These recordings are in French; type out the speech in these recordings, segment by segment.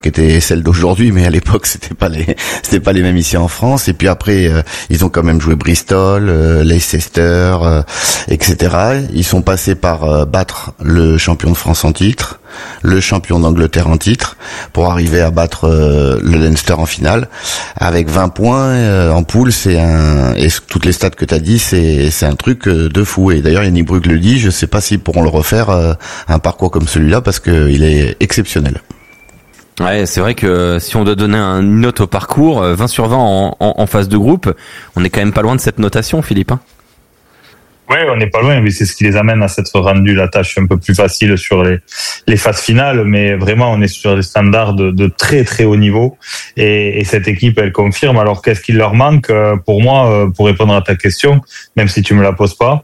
qui était celle d'aujourd'hui, mais à l'époque c'était pas les mêmes ici en France. Et puis après ils ont quand même joué Bristol, Leicester, etc. Ils sont passés par battre le champion de France en titre, le champion d'Angleterre en titre, pour arriver à battre le Leinster en finale avec 20 points en poule. Et toutes les stats que t'as dit, c'est un truc de fou. Et d'ailleurs Yannick Brugge le dit, je sais pas s'ils pourront le refaire un parcours comme celui-là, parce que il est exceptionnel. Ouais, c'est vrai que si on doit donner une note au parcours, 20 sur 20 en phase de groupe, on est quand même pas loin de cette notation, Philippe. Ouais, on n'est pas loin, mais c'est ce qui les amène à s'être rendu la tâche un peu plus facile sur les phases finales. Mais vraiment, on est sur des standards de très très haut niveau, et cette équipe, elle confirme. Alors, qu'est-ce qu'il leur manque? Pour moi, pour répondre à ta question, même si tu me la poses pas,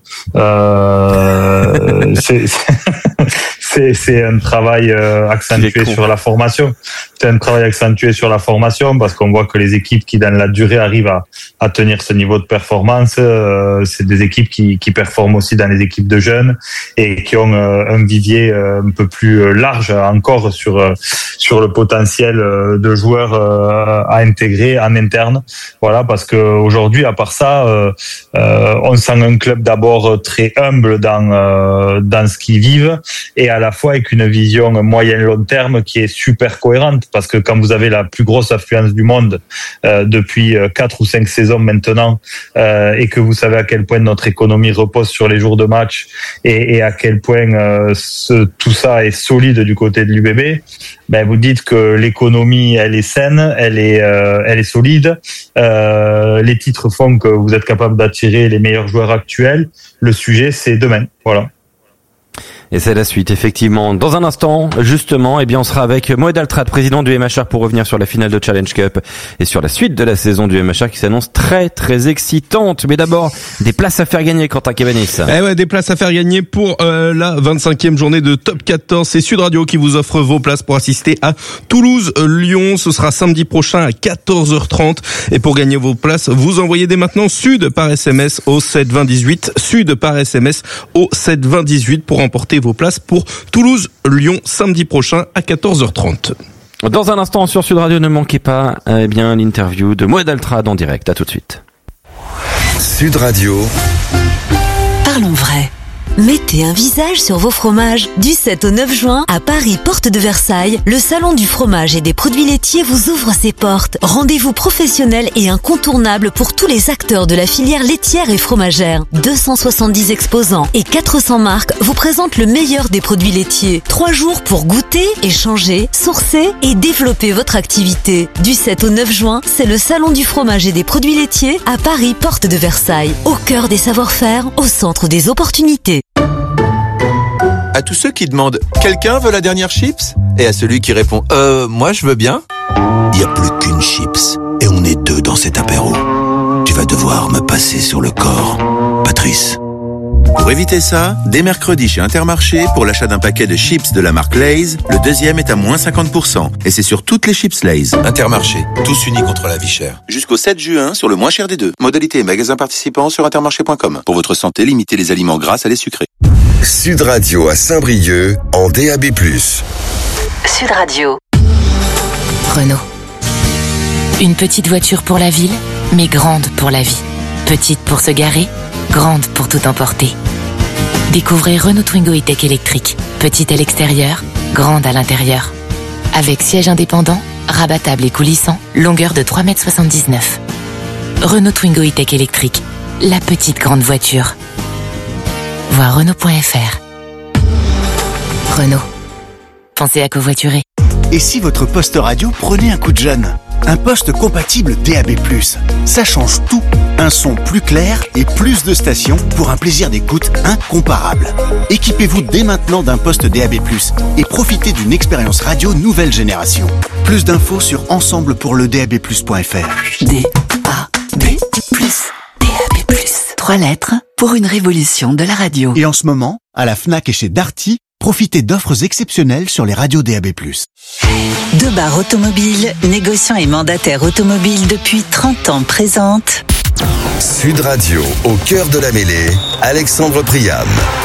c'est un travail accentué sur la formation. C'est un travail accentué sur la formation, parce qu'on voit que les équipes qui, dans la durée, arrivent à tenir ce niveau de performance, c'est des équipes qui performent aussi dans les équipes de jeunes, et qui ont un vivier un peu plus large encore sur le potentiel de joueurs à intégrer en interne. Voilà, parce que aujourd'hui, à part ça, on sent un club d'abord très humble dans ce qu'ils vivent, et à la fois avec une vision moyen-long terme qui est super cohérente, parce que quand vous avez la plus grosse affluence du monde depuis 4 ou 5 saisons maintenant, et que vous savez à quel point notre économie repose sur les jours de match, et à quel point tout ça est solide du côté de l'UBB, ben vous dites que l'économie, elle est saine, elle est solide. Les titres font que vous êtes capable d'attirer les meilleurs joueurs actuels. Le sujet, c'est demain. Voilà. Et c'est la suite, effectivement. Dans un instant, justement, on sera avec Moed Altrad, président du MHR, pour revenir sur la finale de Challenge Cup et sur la suite de la saison du MHR qui s'annonce très, très excitante. Mais d'abord, des places à faire gagner, Quentin Cabanis. Des places à faire gagner pour la 25e journée de Top 14. C'est Sud Radio qui vous offre vos places pour assister à Toulouse-Lyon. Ce sera samedi prochain à 14h30. Et pour gagner vos places, vous envoyez dès maintenant Sud par SMS au 7 20 18. Sud par SMS au 7 20 18 pour remporter vos places pour Toulouse-Lyon samedi prochain à 14h30. Dans un instant sur Sud Radio, ne manquez pas l'interview de Moed Altrad en direct. À tout de suite. Sud Radio. Parlons vrai. Mettez un visage sur vos fromages. Du 7 au 9 juin, à Paris, porte de Versailles, le salon du fromage et des produits laitiers vous ouvre ses portes. Rendez-vous professionnel et incontournable pour tous les acteurs de la filière laitière et fromagère. 270 exposants et 400 marques vous présentent le meilleur des produits laitiers. 3 jours pour goûter, échanger, sourcer et développer votre activité. Du 7 au 9 juin, c'est le salon du fromage et des produits laitiers à Paris, porte de Versailles. Au cœur des savoir-faire, au centre des opportunités. À tous ceux qui demandent « Quelqu'un veut la dernière chips ?» et à celui qui répond « Moi je veux bien », il n'y a plus qu'une chips et on est 2 dans cet apéro. Tu vas devoir me passer sur le corps, Patrice. Pour éviter ça, dès mercredi chez Intermarché, pour l'achat d'un paquet de chips de la marque Lay's, le deuxième est à moins 50%. Et c'est sur toutes les chips Lay's. Intermarché, tous unis contre la vie chère. Jusqu'au 7 juin, sur le moins cher des deux. Modalité et magasins participants sur intermarché.com. Pour votre santé, limitez les aliments gras à les sucrés. Sud Radio à Saint-Brieuc en DAB+. Sud Radio. Renault. Une petite voiture pour la ville, mais grande pour la vie. Petite pour se garer, grande pour tout emporter. Découvrez Renault Twingo E-Tech électrique. Petite à l'extérieur, grande à l'intérieur. Avec siège indépendant, rabattable et coulissant, longueur de 3,79 m. Renault Twingo E-Tech électrique. La petite grande voiture. Voir Renault.fr. Renault. Pensez à covoiturer. Et si votre poste radio prenait un coup de jeune? Un poste compatible DAB+. Ça change tout. Un son plus clair et plus de stations pour un plaisir d'écoute incomparable. Équipez-vous dès maintenant d'un poste DAB+, et profitez d'une expérience radio nouvelle génération. Plus d'infos sur ensemblepourledab+.fr. DAB+. 3 lettres pour une révolution de la radio. Et en ce moment, à la Fnac et chez Darty, profitez d'offres exceptionnelles sur les radios DAB+. Debar Automobile, négociant et mandataire automobile depuis 30 ans, présente Sud Radio, au cœur de la mêlée, Alexandre Priam.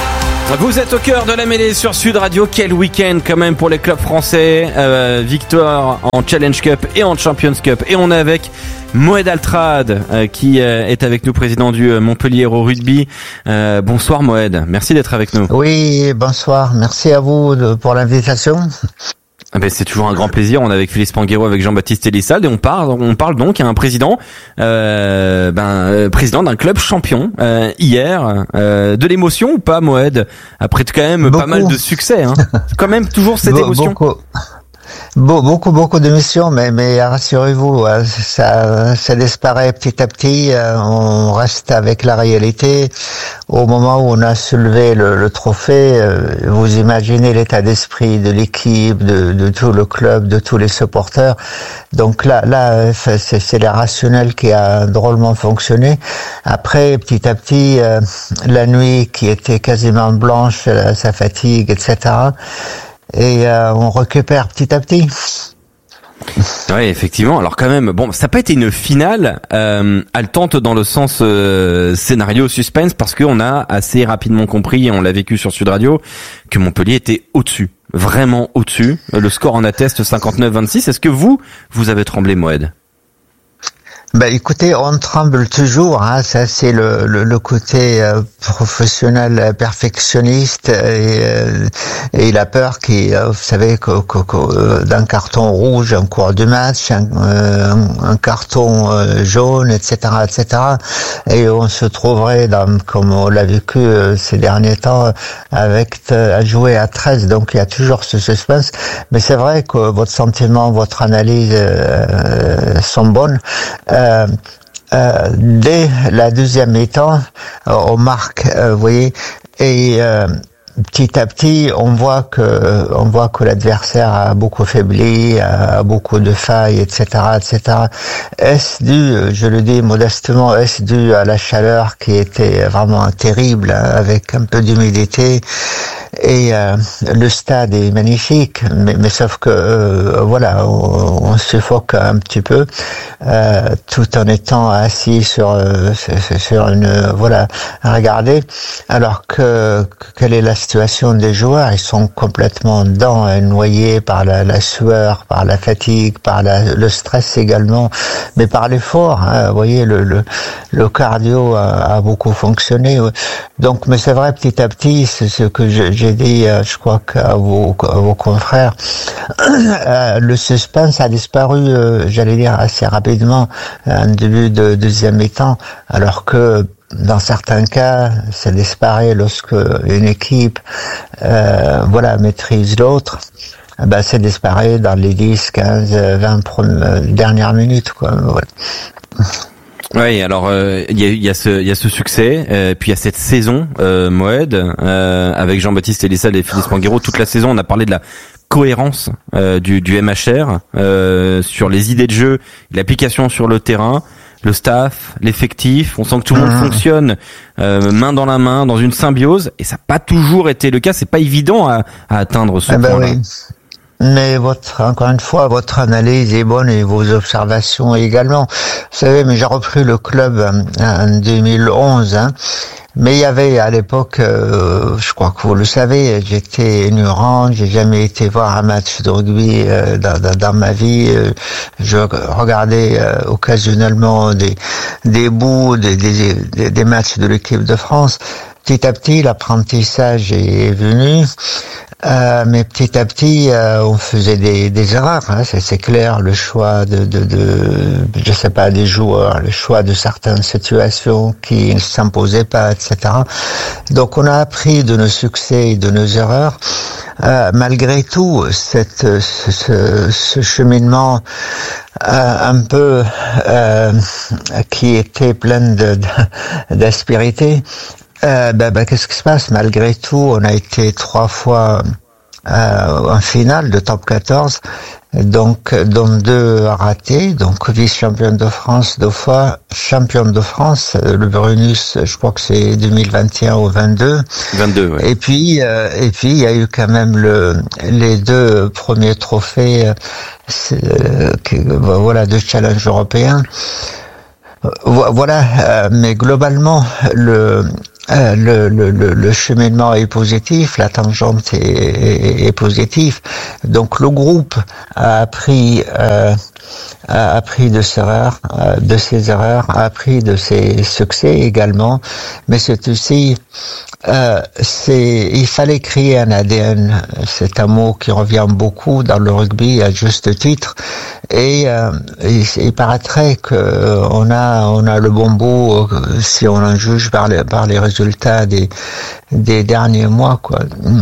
Vous êtes au cœur de la mêlée sur Sud Radio. Quel week-end quand même pour les clubs français. Victoire en Challenge Cup et en Champions Cup. Et on est avec Moed Altrad qui est avec nous, président du Montpellier Hérault Rugby. Bonsoir Moed, merci d'être avec nous. Oui, bonsoir. Merci à vous pour l'invitation. C'est toujours un grand plaisir. On est avec Félix Panguero, avec Jean-Baptiste Elissalde, et on parle donc à un président, président d'un club champion hier. De l'émotion ou pas, Moed? Après quand même pas mal de succès, hein. Quand même toujours cette émotion. Beaucoup d'émissions, mais rassurez-vous, ça disparaît petit à petit. On reste avec la réalité. Au moment où on a soulevé le trophée, vous imaginez l'état d'esprit de l'équipe, de tout le club, de tous les supporters. Donc là, c'est l'irrationnel qui a drôlement fonctionné. Après, petit à petit, la nuit qui était quasiment blanche, sa fatigue, etc. Et on récupère petit à petit. Oui, effectivement. Alors quand même, bon, ça n'a pas été une finale haletante dans le sens scénario suspense, parce qu'on a assez rapidement compris, et on l'a vécu sur Sud Radio, que Montpellier était au-dessus, vraiment au-dessus. Le score en atteste, 59-26. Est-ce que vous avez tremblé, Moed? Écoutez, on tremble toujours, hein. Ça c'est le côté professionnel perfectionniste et la peur qui, vous savez, d'un carton rouge en cours du match, un carton jaune, etc., et on se trouverait comme on l'a vécu ces derniers temps à jouer à 13. Donc il y a toujours ce suspense, mais c'est vrai que votre sentiment, votre analyse sont bonnes. Dès la deuxième mi-temps, on marque, vous voyez, et petit à petit, on voit que l'adversaire a beaucoup faibli, a beaucoup de failles, etc. Est-ce dû, je le dis modestement, est-ce dû à la chaleur qui était vraiment terrible, avec un peu d'humidité? Et le stade est magnifique, mais sauf que voilà, on suffoque un petit peu, tout en étant assis sur une regardez. Alors que quelle est la situation des joueurs? Ils sont complètement dedans, noyés par la sueur, par la fatigue, par le stress également, mais par l'effort. Hein, vous voyez, le cardio a beaucoup fonctionné. Donc, mais c'est vrai, petit à petit, c'est ce que j'ai dit, je crois qu'à vos confrères, le suspense a disparu, j'allais dire assez rapidement, en début de deuxième mi-temps, alors que dans certains cas, ça disparaît lorsque une équipe, maîtrise l'autre. Ça disparaît dans les 10, 15, 20 dernières minutes, quoi. Voilà. Oui, alors il y a ce succès, puis il y a cette saison, Moed, avec Jean-Baptiste Elissalde et Félix Panguero. Toute la saison, on a parlé de la cohérence du MHR sur les idées de jeu, l'application sur le terrain, le staff, l'effectif. On sent que tout le monde fonctionne main dans la main, dans une symbiose, et ça n'a pas toujours été le cas. C'est pas évident à atteindre ce point-là. Oui. Mais encore une fois, votre analyse est bonne et vos observations également. Vous savez, mais j'ai repris le club en 2011, hein. Mais il y avait à l'époque, je crois que vous le savez, j'étais ignorant, j'ai jamais été voir un match de rugby dans ma vie. Je regardais occasionnellement des bouts, des matchs de l'équipe de France. Petit à petit, l'apprentissage est venu. Mais petit à petit, on faisait des erreurs, hein, c'est clair, le choix je sais pas, des joueurs, le choix de certaines situations qui ne s'imposaient pas, etc. Donc on a appris de nos succès et de nos erreurs. Malgré tout, ce cheminement un peu qui était plein d'aspérité. Qu'est-ce qui se passe? Malgré tout, on a été 3 fois en finale de top 14, donc dont 2 ratés, donc vice-championne de France 2 fois, championne de France, le Brunus, je crois que c'est 2021 ou 22. 22, ouais. Et puis il y a eu quand même les 2 premiers trophées, de challenge européen. Voilà, mais globalement, le cheminement est positif, la tangente est positive. Donc le groupe a appris de ses erreurs, a appris de ses succès également. Mais c'est aussi, il fallait créer un ADN. C'est un mot qui revient beaucoup dans le rugby à juste titre. Et il paraîtrait que on a le bon bout si on en juge par les résultats des derniers mois, quoi.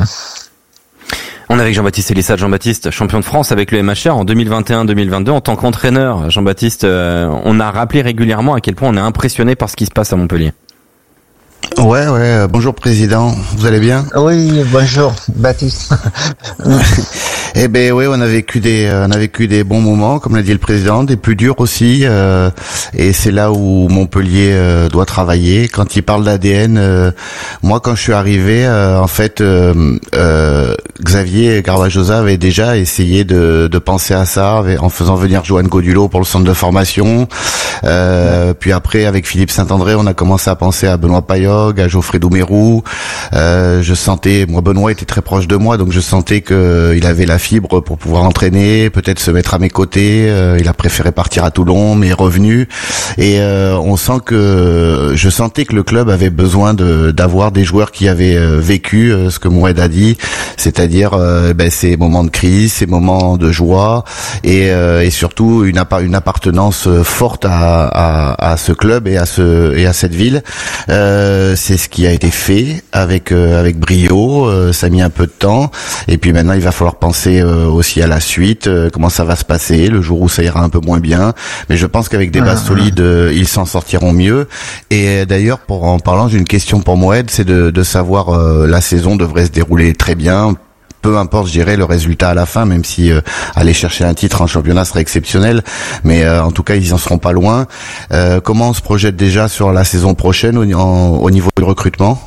On est avec Jean-Baptiste Elissade. Jean-Baptiste, champion de France avec le MHR en 2021-2022 en tant qu'entraîneur. Jean-Baptiste, on a rappelé régulièrement à quel point on est impressionné par ce qui se passe à Montpellier. Ouais, bonjour président, vous allez bien? Oui, bonjour Baptiste. Eh ben oui, on a vécu des bons moments, comme l'a dit le président, des plus durs aussi, et c'est là où Montpellier doit travailler. Quand il parle d'ADN, moi quand je suis arrivé, en fait, Xavier Garbajosa avait déjà essayé de penser à ça, en faisant venir Johan Godulot pour le centre de formation. Puis après, avec Philippe Saint-André, on a commencé à penser à Benoît Payog, à Geoffrey Doumerou. Je sentais, moi Benoît était très proche de moi, donc je sentais que il avait la fibre pour pouvoir entraîner, peut-être se mettre à mes côtés. Il a préféré partir à Toulon, mais est revenu. Et je sentais que le club avait besoin d'avoir des joueurs qui avaient vécu ce que Moued a dit, c'est-à-dire ces moments de crise, ces moments de joie, et surtout une appartenance forte à ce club et à cette ville. C'est ce qui a été fait avec brio. Ça a mis un peu de temps, et puis maintenant il va falloir penser aussi à la suite, comment ça va se passer le jour où ça ira un peu moins bien. Mais je pense qu'avec des bases solides, ils s'en sortiront mieux. Et d'ailleurs, en parlant d'une question pour Moued, c'est de savoir, la saison devrait se dérouler très bien. Peu importe, je dirais, le résultat à la fin, même si aller chercher un titre en championnat serait exceptionnel, mais en tout cas ils en seront pas loin. Comment on se projette déjà sur la saison prochaine au niveau du recrutement?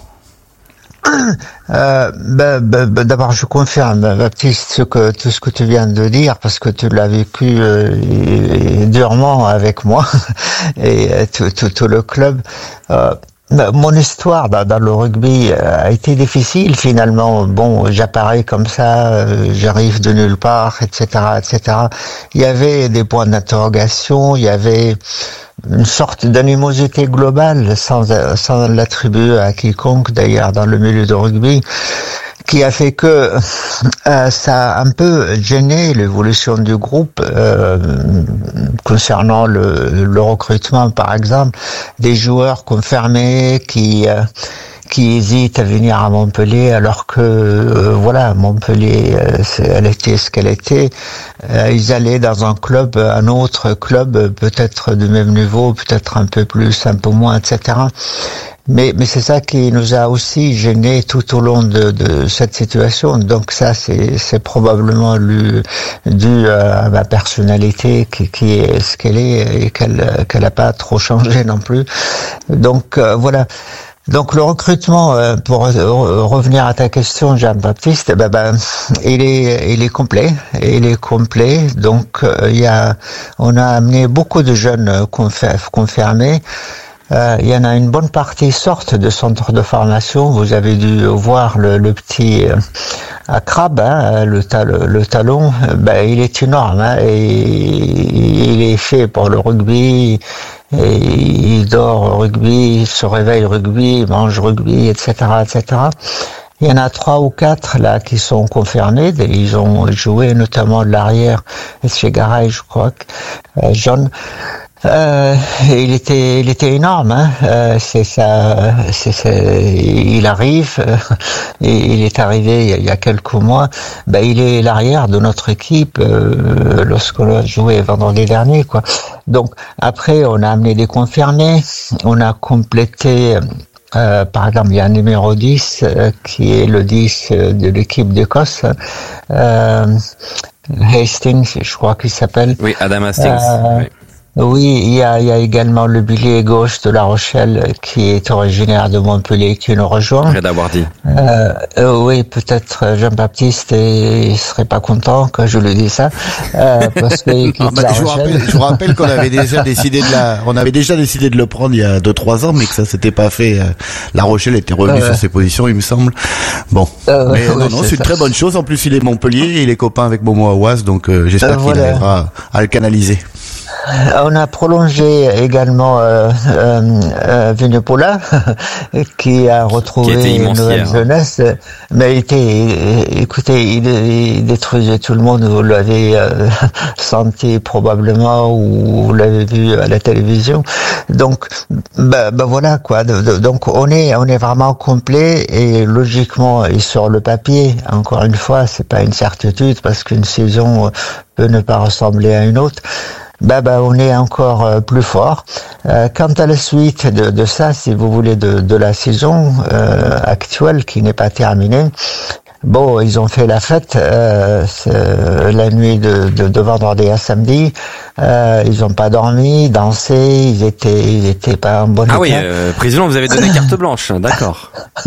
D'abord, je confirme, Baptiste, tout ce que tu viens de dire, parce que tu l'as vécu durement avec moi et tout le club. Mon histoire dans le rugby a été difficile finalement. Bon, j'apparais comme ça, j'arrive de nulle part, etc., etc. Il y avait des points d'interrogation, il y avait une sorte d'animosité globale, sans l'attribuer à quiconque d'ailleurs dans le milieu de rugby, qui a fait que ça a un peu gêné l'évolution du groupe concernant le recrutement, par exemple, des joueurs confirmés qui hésitent à venir à Montpellier, alors que Montpellier, elle était ce qu'elle était. Ils allaient dans un autre club, peut-être du même niveau, peut-être un peu plus, un peu moins, etc. Mais c'est ça qui nous a aussi gênés tout au long de cette situation. Donc ça, c'est probablement dû à ma personnalité qui est ce qu'elle est et qu'elle a pas trop changé non plus. Donc voilà. Donc le recrutement, pour revenir à ta question, Jean-Baptiste, il est complet. Il est complet. Donc on a amené beaucoup de jeunes confirmés. Il y en a une bonne partie sortent de centre de formation. Vous avez dû voir le petit Akrab, le talon. Il est énorme, et il est fait pour le rugby. Et il dort au rugby, il se réveille au rugby, il mange rugby, etc., etc. Il y en a 3 ou 4 là qui sont confirmés. Ils ont joué notamment de l'arrière chez Garay, je crois, John. Il était énorme, c'est ça, il arrive, il est arrivé il y a quelques mois, il est l'arrière de notre équipe, lorsqu'on a joué vendredi dernier, quoi. Donc, après, on a amené des confirmés, on a complété, par exemple, il y a un numéro 10, qui est le 10 de l'équipe d'Écosse, Hastings, je crois qu'il s'appelle. Oui, Adam Hastings. Oui. Oui, il y a également le bilier gauche de La Rochelle qui est originaire de Montpellier qui nous rejoint. Rien d'avoir dit. Oui, peut-être Jean-Baptiste il serait pas content que je lui dise ça parce qu'il quitte La Rochelle. Je vous rappelle qu'on avait déjà décidé de le prendre il y a 2-3 ans, mais que ça s'était pas fait. La Rochelle était revenue sur ses positions, il me semble. Bon, mais non, c'est une très bonne chose. En plus, il est Montpellier, il est copain avec Momo Aouas, donc j'espère qu'il arrivera à le canaliser. On a prolongé également Vinopola qui a retrouvé une nouvelle jeunesse, mais il détruisait tout le monde. Vous l'avez senti probablement ou vous l'avez vu à la télévision. Donc, voilà quoi. Donc on est vraiment complet et logiquement et sur le papier. Encore une fois, c'est pas une certitude parce qu'une saison peut ne pas ressembler à une autre. On est encore plus fort. Quant à la suite de ça, si vous voulez, de la saison actuelle qui n'est pas terminée, bon, ils ont fait la fête la nuit de vendredi à samedi. Ils n'ont pas dormi, dansé, ils étaient pas en bonne état. Ah oui, président, vous avez donné carte blanche, d'accord.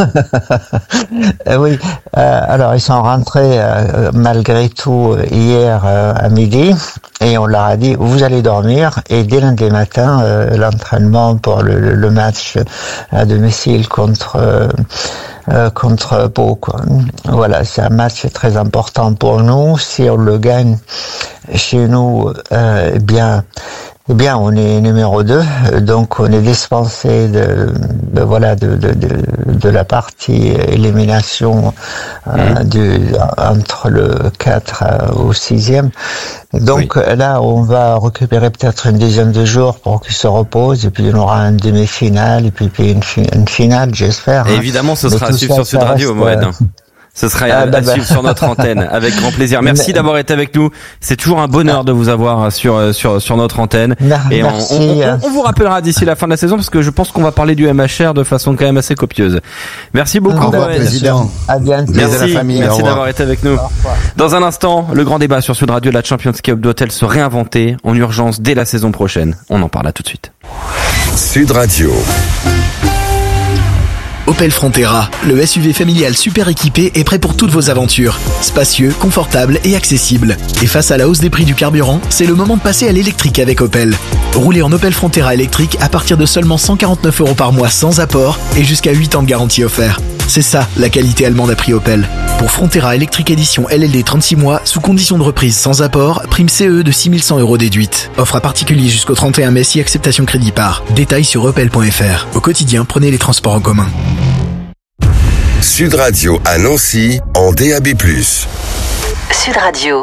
Oui. Alors ils sont rentrés malgré tout hier à midi et on leur a dit vous allez dormir et dès lundi matin l'entraînement pour le match à domicile contre Pau, quoi. Voilà, c'est un match très important pour nous. Si on le gagne chez nous, eh bien, on est numéro 2, donc on est dispensé de la partie élimination entre le 4 au 6e. Donc là, on va récupérer peut-être une dizaine de jours pour qu'il se repose, et puis on aura une demi-finale, et puis une finale, j'espère. Et évidemment, ce sera à suivre sur Sud Radio, Moed. Ce sera à suivre sur notre antenne, avec grand plaisir. Merci d'avoir été avec nous. C'est toujours un bonheur de vous avoir sur notre antenne. Et on vous rappellera d'ici la fin de la saison, parce que je pense qu'on va parler du MHR de façon quand même assez copieuse. Merci beaucoup, Moed. Président. À bientôt. Merci d'avoir été avec nous. Dans un instant, le grand débat sur Sud Radio, la Champions Cup doit-elle se réinventer en urgence dès la saison prochaine? On en parle là tout de suite. Sud Radio. Opel Frontera, le SUV familial super équipé et prêt pour toutes vos aventures. Spacieux, confortable et accessible. Et face à la hausse des prix du carburant, c'est le moment de passer à l'électrique avec Opel. Roulez en Opel Frontera électrique à partir de seulement 149 € par mois sans apport et jusqu'à 8 ans de garantie offert. C'est ça, la qualité allemande à prix Opel. Pour Frontera électrique édition LLD 36 mois, sous condition de reprise sans apport, prime CE de 6100 € déduite. Offre à particulier jusqu'au 31 mai si acceptation crédit par. Détails sur opel.fr. Au quotidien, prenez les transports en commun. Sud Radio à Nancy en DAB+. Sud Radio.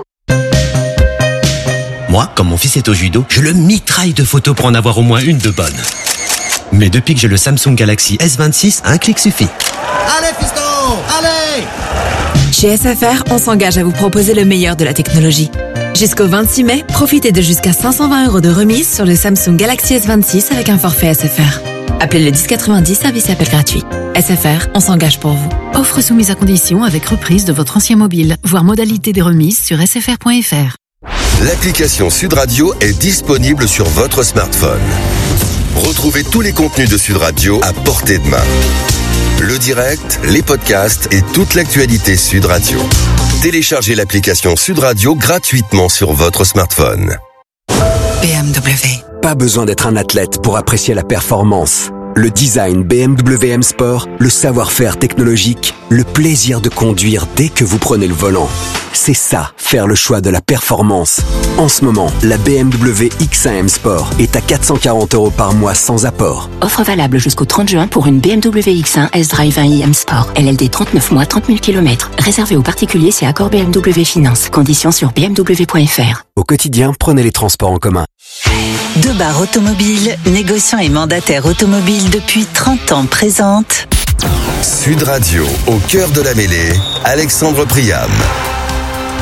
Moi, comme mon fils est au judo, je le mitraille de photos pour en avoir au moins une de bonne. Mais depuis que j'ai le Samsung Galaxy S26, un clic suffit. Allez, fiston, allez! Chez SFR, on s'engage à vous proposer le meilleur de la technologie. Jusqu'au 26 mai, profitez de jusqu'à 520 € de remise sur le Samsung Galaxy S26 avec un forfait SFR. Appelez le 1090, service appel gratuit. SFR, on s'engage pour vous. Offre soumise à condition avec reprise de votre ancien mobile. Voir modalité des remises sur sfr.fr. L'application Sud Radio est disponible sur votre smartphone. Retrouvez tous les contenus de Sud Radio à portée de main. Le direct, les podcasts et toute l'actualité Sud Radio. Téléchargez l'application Sud Radio gratuitement sur votre smartphone. BMW. Pas besoin d'être un athlète pour apprécier la performance. Le design BMW M Sport, le savoir-faire technologique, le plaisir de conduire dès que vous prenez le volant. C'est ça, faire le choix de la performance. En ce moment, la BMW X1 M Sport est à 440 € par mois sans apport. Offre valable jusqu'au 30 juin pour une BMW X1 S-Drive 1i M Sport. LLD 39 mois, 30 000 km. Réservé aux particuliers, c'est accord BMW Finance. Conditions sur bmw.fr. Au quotidien, prenez les transports en commun. Debar Automobile, négociant et mandataire automobile depuis 30 ans, présente Sud Radio, au cœur de la mêlée, Alexandre Priam.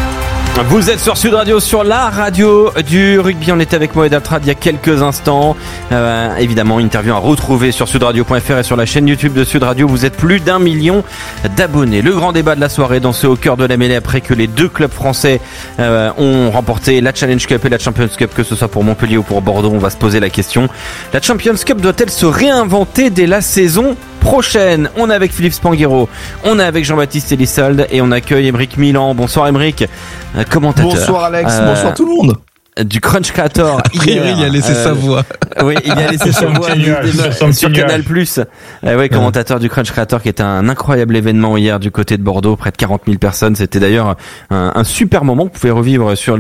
Vous êtes sur Sud Radio, sur la radio du rugby. On était avec Moed Altrad il y a quelques instants. Évidemment, interview à retrouver sur sudradio.fr et sur la chaîne YouTube de Sud Radio. Vous êtes plus d'1 million d'abonnés. Le grand débat de la soirée dans ce Au cœur de la mêlée après que les deux clubs français ont remporté la Challenge Cup et la Champions Cup, que ce soit pour Montpellier ou pour Bordeaux. On va se poser la question. La Champions Cup doit-elle se réinventer dès la saison prochaine? On est avec Philippe Spanghero, on est avec Jean-Baptiste Elissalde et on accueille Émeric Milan. Bonsoir Émeric, commentateur. Bonsoir Alex, bonsoir tout le monde. Du Crunch Creator. A priori, il a laissé sa voix. Oui, il a laissé sa voix sur Canal+. Oui, commentateur du Crunch Creator, qui était un incroyable événement hier du côté de Bordeaux, près de 40 000 personnes. C'était d'ailleurs un super moment que vous pouvez revivre sur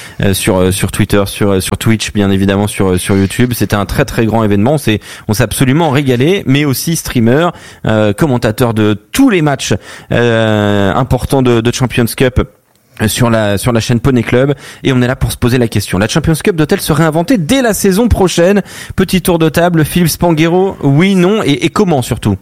sur Twitter, sur Twitch, bien évidemment, sur YouTube. C'était un très très grand événement. On s'est absolument régalé, mais aussi streamer, commentateur de tous les matchs importants de Champions Cup sur la chaîne Poney Club, et on est là pour se poser la question. La Champions Cup doit-elle se réinventer dès la saison prochaine? Petit tour de table, Philippe Spanghero, oui, non, et comment surtout?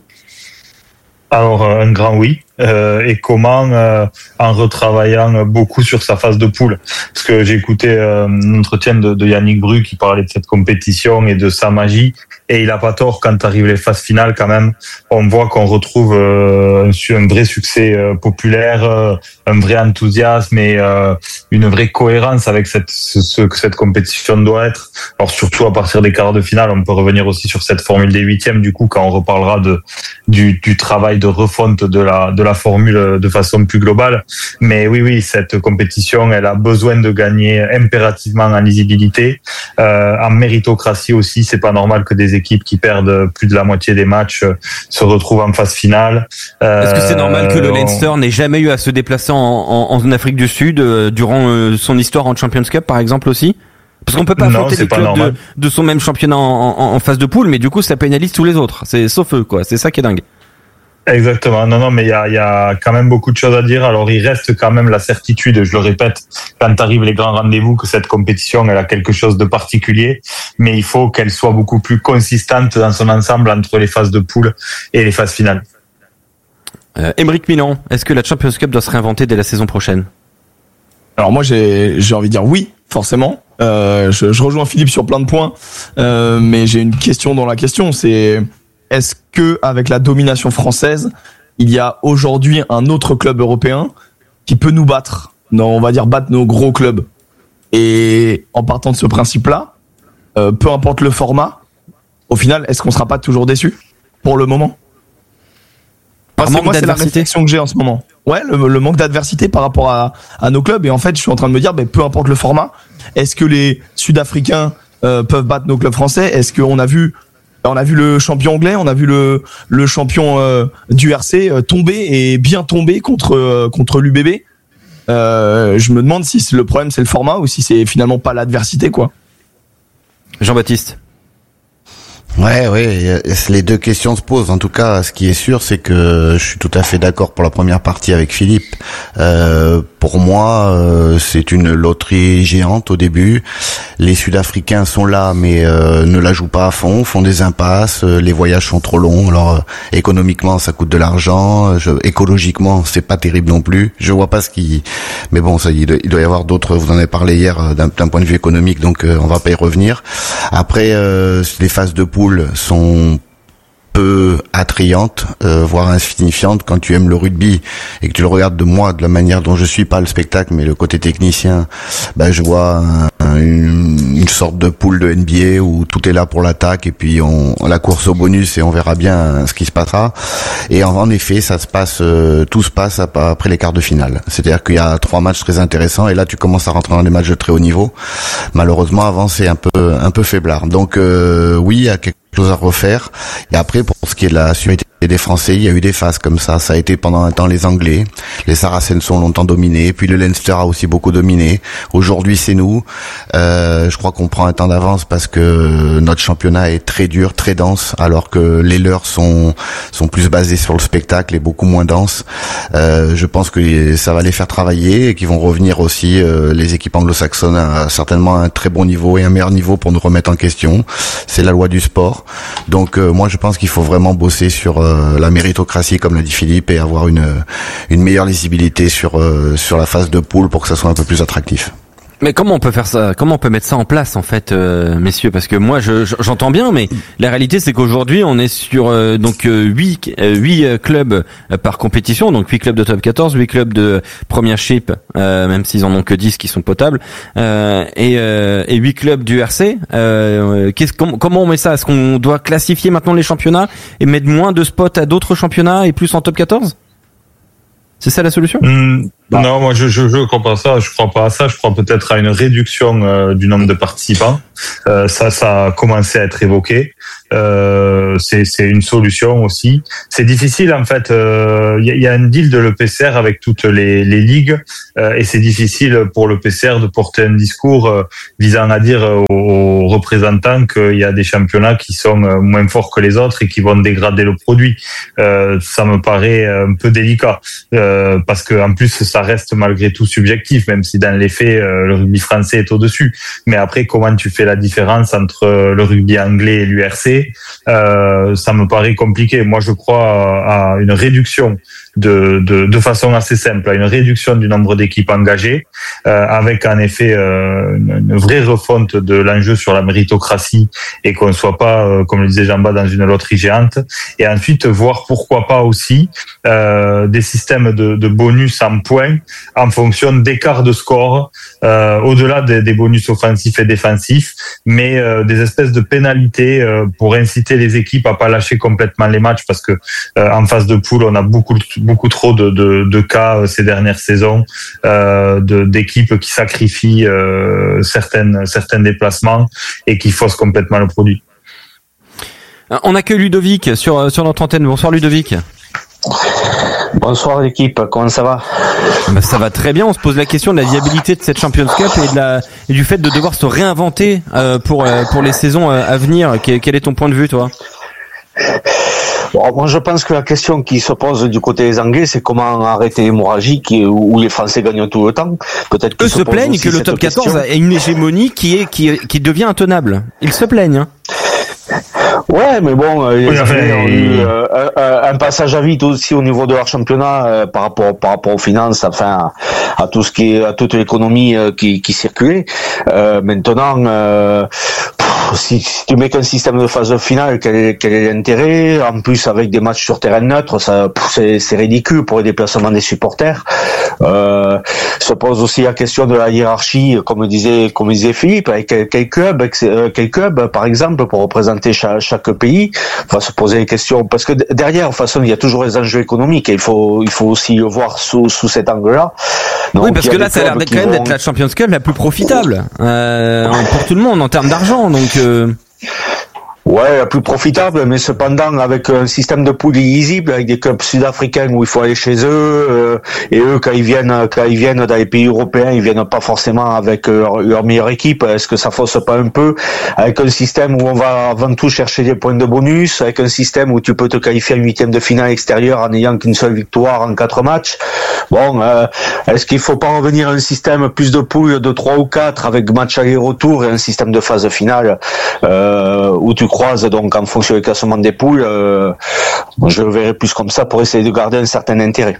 Alors, un grand oui. Et comment en retravaillant beaucoup sur sa phase de poule, parce que j'ai écouté un entretien de Yannick Bru qui parlait de cette compétition et de sa magie, et il a pas tort. Quand arrivent les phases finales, quand même, on voit qu'on retrouve un vrai succès populaire, un vrai enthousiasme et une vraie cohérence avec ce que cette compétition doit être. Alors surtout à partir des quarts de finale, on peut revenir aussi sur cette formule des huitièmes, du coup, quand on reparlera du travail de refonte de la formule de façon plus globale. Mais oui, cette compétition, elle a besoin de gagner impérativement en lisibilité, en méritocratie aussi. C'est pas normal que des équipes qui perdent plus de la moitié des matchs se retrouvent en phase finale. Est-ce que c'est normal que le Leinster n'ait jamais eu à se déplacer en Afrique du Sud durant son histoire en Champions Cup, par exemple, aussi? Parce qu'on peut pas affronter les clubs de son même championnat en phase de poule, mais du coup ça pénalise tous les autres. C'est sauf eux, quoi. C'est ça qui est dingue. Exactement. Non, mais il y a quand même beaucoup de choses à dire. Alors, il reste quand même la certitude, je le répète, quand arrivent les grands rendez-vous, que cette compétition, elle a quelque chose de particulier, mais il faut qu'elle soit beaucoup plus consistante dans son ensemble entre les phases de poule et les phases finales. Émeric Milan, est-ce que la Champions Cup doit se réinventer dès la saison prochaine? Alors moi, j'ai envie de dire oui, forcément. Je rejoins Philippe sur plein de points, mais j'ai une question dans la question, c'est... Est-ce que avec la domination française, il y a aujourd'hui un autre club européen qui peut nous battre? Non, on va dire battre nos gros clubs. Et en partant de ce principe-là, peu importe le format, au final, est-ce qu'on sera pas toujours déçu pour le moment? Moi, c'est la réflexion que j'ai en ce moment. Ouais, le manque d'adversité par rapport à nos clubs. Et en fait, je suis en train de me dire, peu importe le format, est-ce que les Sud-Africains peuvent battre nos clubs français? Est-ce qu'on a vu le champion anglais, on a vu le champion du RC tomber, et bien tomber contre l'UBB. Je me demande si le problème c'est le format ou si c'est finalement pas l'adversité, quoi. Jean-Baptiste. Ouais, les deux questions se posent. En tout cas, ce qui est sûr, c'est que je suis tout à fait d'accord pour la première partie avec Philippe. Pour moi, c'est une loterie géante au début. Les Sud-Africains sont là, mais ne la jouent pas à fond, font des impasses. Les voyages sont trop longs. Alors, économiquement, ça coûte de l'argent. Écologiquement, c'est pas terrible non plus. Je vois pas mais bon, ça, il doit y avoir d'autres. Vous en avez parlé hier d'un point de vue économique, donc on va pas y revenir. Après, les phases de poule sont peu attrayantes, voire insignifiantes quand tu aimes le rugby et que tu le regardes de la manière dont je suis, pas le spectacle mais le côté technicien. Je vois une sorte de poule de NBA où tout est là pour l'attaque et puis la course au bonus et on verra bien ce qui se passera. Et en effet, tout se passe après les quarts de finale. C'est-à-dire qu'il y a 3 matchs très intéressants et là tu commences à rentrer dans des matchs de très haut niveau. Malheureusement, avant c'est un peu faiblard. Donc oui, il y a quelque chose à refaire. Et après, pour ce qui est de la sécurité des Français, il y a eu des phases comme ça. Ça a été pendant un temps les Anglais. Les Saracens ont longtemps dominé. Puis le Leinster a aussi beaucoup dominé. Aujourd'hui, c'est nous. Je crois qu'on prend un temps d'avance parce que notre championnat est très dur, très dense, alors que les leurs sont plus basés sur le spectacle et beaucoup moins denses. Je pense que ça va les faire travailler et qu'ils vont revenir aussi, les équipes anglo-saxonnes, à certainement un très bon niveau et un meilleur niveau pour nous remettre en question. C'est la loi du sport. Donc moi, je pense qu'il faut vraiment bosser sur la méritocratie, comme l'a dit Philippe, et avoir une meilleure lisibilité sur la phase de poule pour que ça soit un peu plus attractif. Mais comment on peut faire ça? Comment on peut mettre ça en place, en fait, messieurs? Parce que moi, j'entends bien, mais la réalité, c'est qu'aujourd'hui, on est sur 8 clubs par compétition, donc 8 clubs de top 14, 8 clubs de Premiership, même s'ils en ont que 10 qui sont potables, et 8 clubs du RC. Comment on met ça? Est-ce qu'on doit classifier maintenant les championnats et mettre moins de spots à d'autres championnats et plus en top 14? C'est ça la solution? Non, moi je crois pas à ça. Je crois pas à ça. Je crois peut-être à une réduction du nombre de participants. Ça a commencé à être évoqué. C'est une solution aussi. C'est difficile en fait. Il y a un deal de l'EPCR avec toutes les ligues et c'est difficile pour l'EPCR de porter un discours visant à dire aux représentants qu'il y a des championnats qui sont moins forts que les autres et qui vont dégrader le produit. Ça me paraît un peu délicat parce que en plus ça reste malgré tout subjectif, même si dans les faits le rugby français est au-dessus. Mais après, comment tu fais la différence entre le rugby anglais et l'URC? Ça me paraît compliqué. Moi, je crois à une réduction de façon assez simple, à une réduction du nombre d'équipes engagées, avec en effet une vraie refonte de l'enjeu sur la méritocratie et qu'on ne soit pas, comme le disait Jean-Baptiste, dans une loterie géante. Et ensuite, voir pourquoi pas aussi des systèmes de bonus en points en fonction d'écarts de score, au-delà des bonus offensifs et défensifs, mais des espèces de pénalités pour inciter les équipes à pas lâcher complètement les matchs, parce que en phase de poule, on a beaucoup trop de cas ces dernières saisons d'équipes qui sacrifient certains déplacements et qui faussent complètement le produit. On accueille Ludovic sur notre antenne. Bonsoir Ludovic. Bonsoir l'équipe, comment ça va? Ça va très bien. On se pose la question de la viabilité de cette Champions Cup et du fait de devoir se réinventer pour les saisons à venir. Quel est ton point de vue, toi? Bon, moi je pense que la question qui se pose du côté des Anglais, c'est comment arrêter l'hémorragie où les Français gagnent tout le temps. Peut-être qu'ils se plaignent que le top 14 ait une hégémonie qui devient intenable. Ils se plaignent, hein. Ouais, mais bon, les Anglais ont eu un passage à vide aussi au niveau de leur championnat par rapport aux finances, enfin à tout ce qui est à toute l'économie qui circulait. Maintenant, si tu mets qu'un système de phase finale, quel est l'intérêt? En plus, avec des matchs sur terrain neutre, c'est ridicule pour les déplacements des supporters. Se pose aussi la question de la hiérarchie, comme disait Philippe, avec quel club, par exemple, pour représenter chaque pays, va se poser des questions, parce que derrière, de toute façon, il y a toujours les enjeux économiques, et il faut aussi le voir sous cet angle-là. Donc, oui, parce que là, ça a l'air quand même d'être la Champions Cup la plus profitable pour tout le monde en termes d'argent, donc. Ouais, la plus profitable, mais cependant avec un système de poule illisible, avec des clubs sud-africains où il faut aller chez eux, et eux quand ils viennent dans les pays européens, ils viennent pas forcément avec leur meilleure équipe. Est-ce que ça fausse pas un peu avec un système où on va avant tout chercher des points de bonus, avec un système où tu peux te qualifier en 8e de finale extérieure en n'ayant qu'une seule victoire en 4 matchs? Bon, est-ce qu'il faut pas revenir à un système plus de poules de 3 ou 4 avec match aller-retour et un système de phase finale où tu croises donc en fonction du classement des poules? Je le verrai plus comme ça pour essayer de garder un certain intérêt.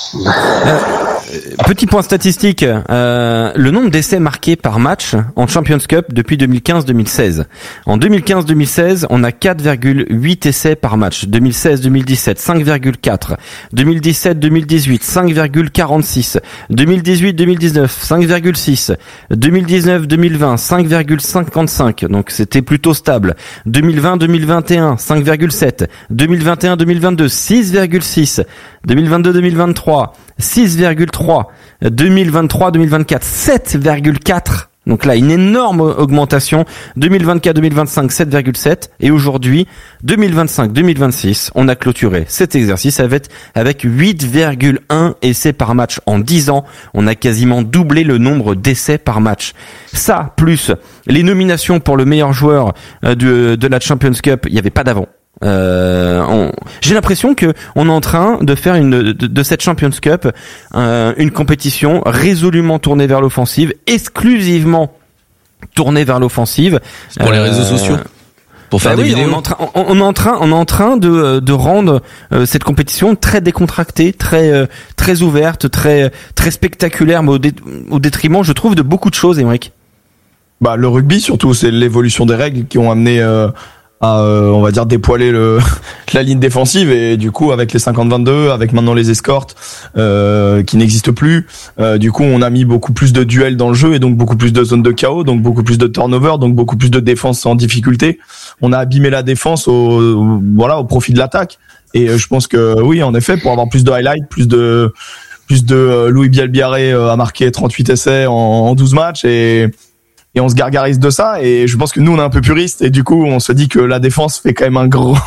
Petit point statistique, le nombre d'essais marqués par match en Champions Cup depuis 2015-2016. En 2015-2016, on a 4,8 essais par match. 2016-2017, 5,4. 2017-2018, 5,46. 2018-2019, 5,6. 2019-2020, 5,55. Donc c'était plutôt stable. 2020-2021, 5,7. 2021-2022, 6,6. 2022-2023, 6,3. 2023-2024, 7,4. Donc là, une énorme augmentation. 2024-2025, 7,7. Et aujourd'hui, 2025-2026, on a clôturé cet exercice avec 8,1 essais par match. En 10 ans, on a quasiment doublé le nombre d'essais par match. Ça, plus les nominations pour le meilleur joueur de la Champions Cup, il n'y avait pas d'avant. J'ai l'impression que on est en train de faire de cette Champions Cup une compétition résolument tournée vers l'offensive, exclusivement tournée vers l'offensive. C'est pour les réseaux sociaux. pour faire des vidéos. On est en train de rendre cette compétition très décontractée, très ouverte, très spectaculaire, mais au détriment, je trouve, de beaucoup de choses, Émeric. Bah le rugby surtout, c'est l'évolution des règles qui ont amené à on va dire dépoiler la ligne défensive, et du coup avec les 50-22, avec maintenant les escortes qui n'existent plus, du coup on a mis beaucoup plus de duels dans le jeu, et donc beaucoup plus de zones de chaos, donc beaucoup plus de turnover, donc beaucoup plus de défense en difficulté. On a abîmé la défense au profit de l'attaque, et je pense que oui, en effet, pour avoir plus de highlights, plus de Louis Bielbiarré a marqué 38 essais en 12 matchs, et on se gargarise de ça, et je pense que nous on est un peu puristes, et du coup on se dit que la défense fait quand même un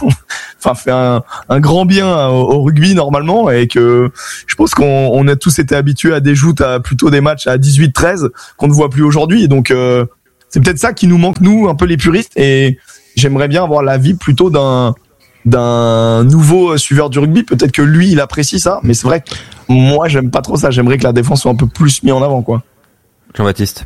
grand bien au rugby normalement, et que je pense qu'on a tous été habitués à des joutes, à plutôt des matchs à 18-13 qu'on ne voit plus aujourd'hui, donc c'est peut-être ça qui nous manque, nous un peu les puristes, et j'aimerais bien avoir l'avis plutôt d'un nouveau suiveur du rugby. Peut-être que lui il apprécie ça, mais c'est vrai que moi j'aime pas trop ça, j'aimerais que la défense soit un peu plus mise en avant, quoi. Jean-Baptiste.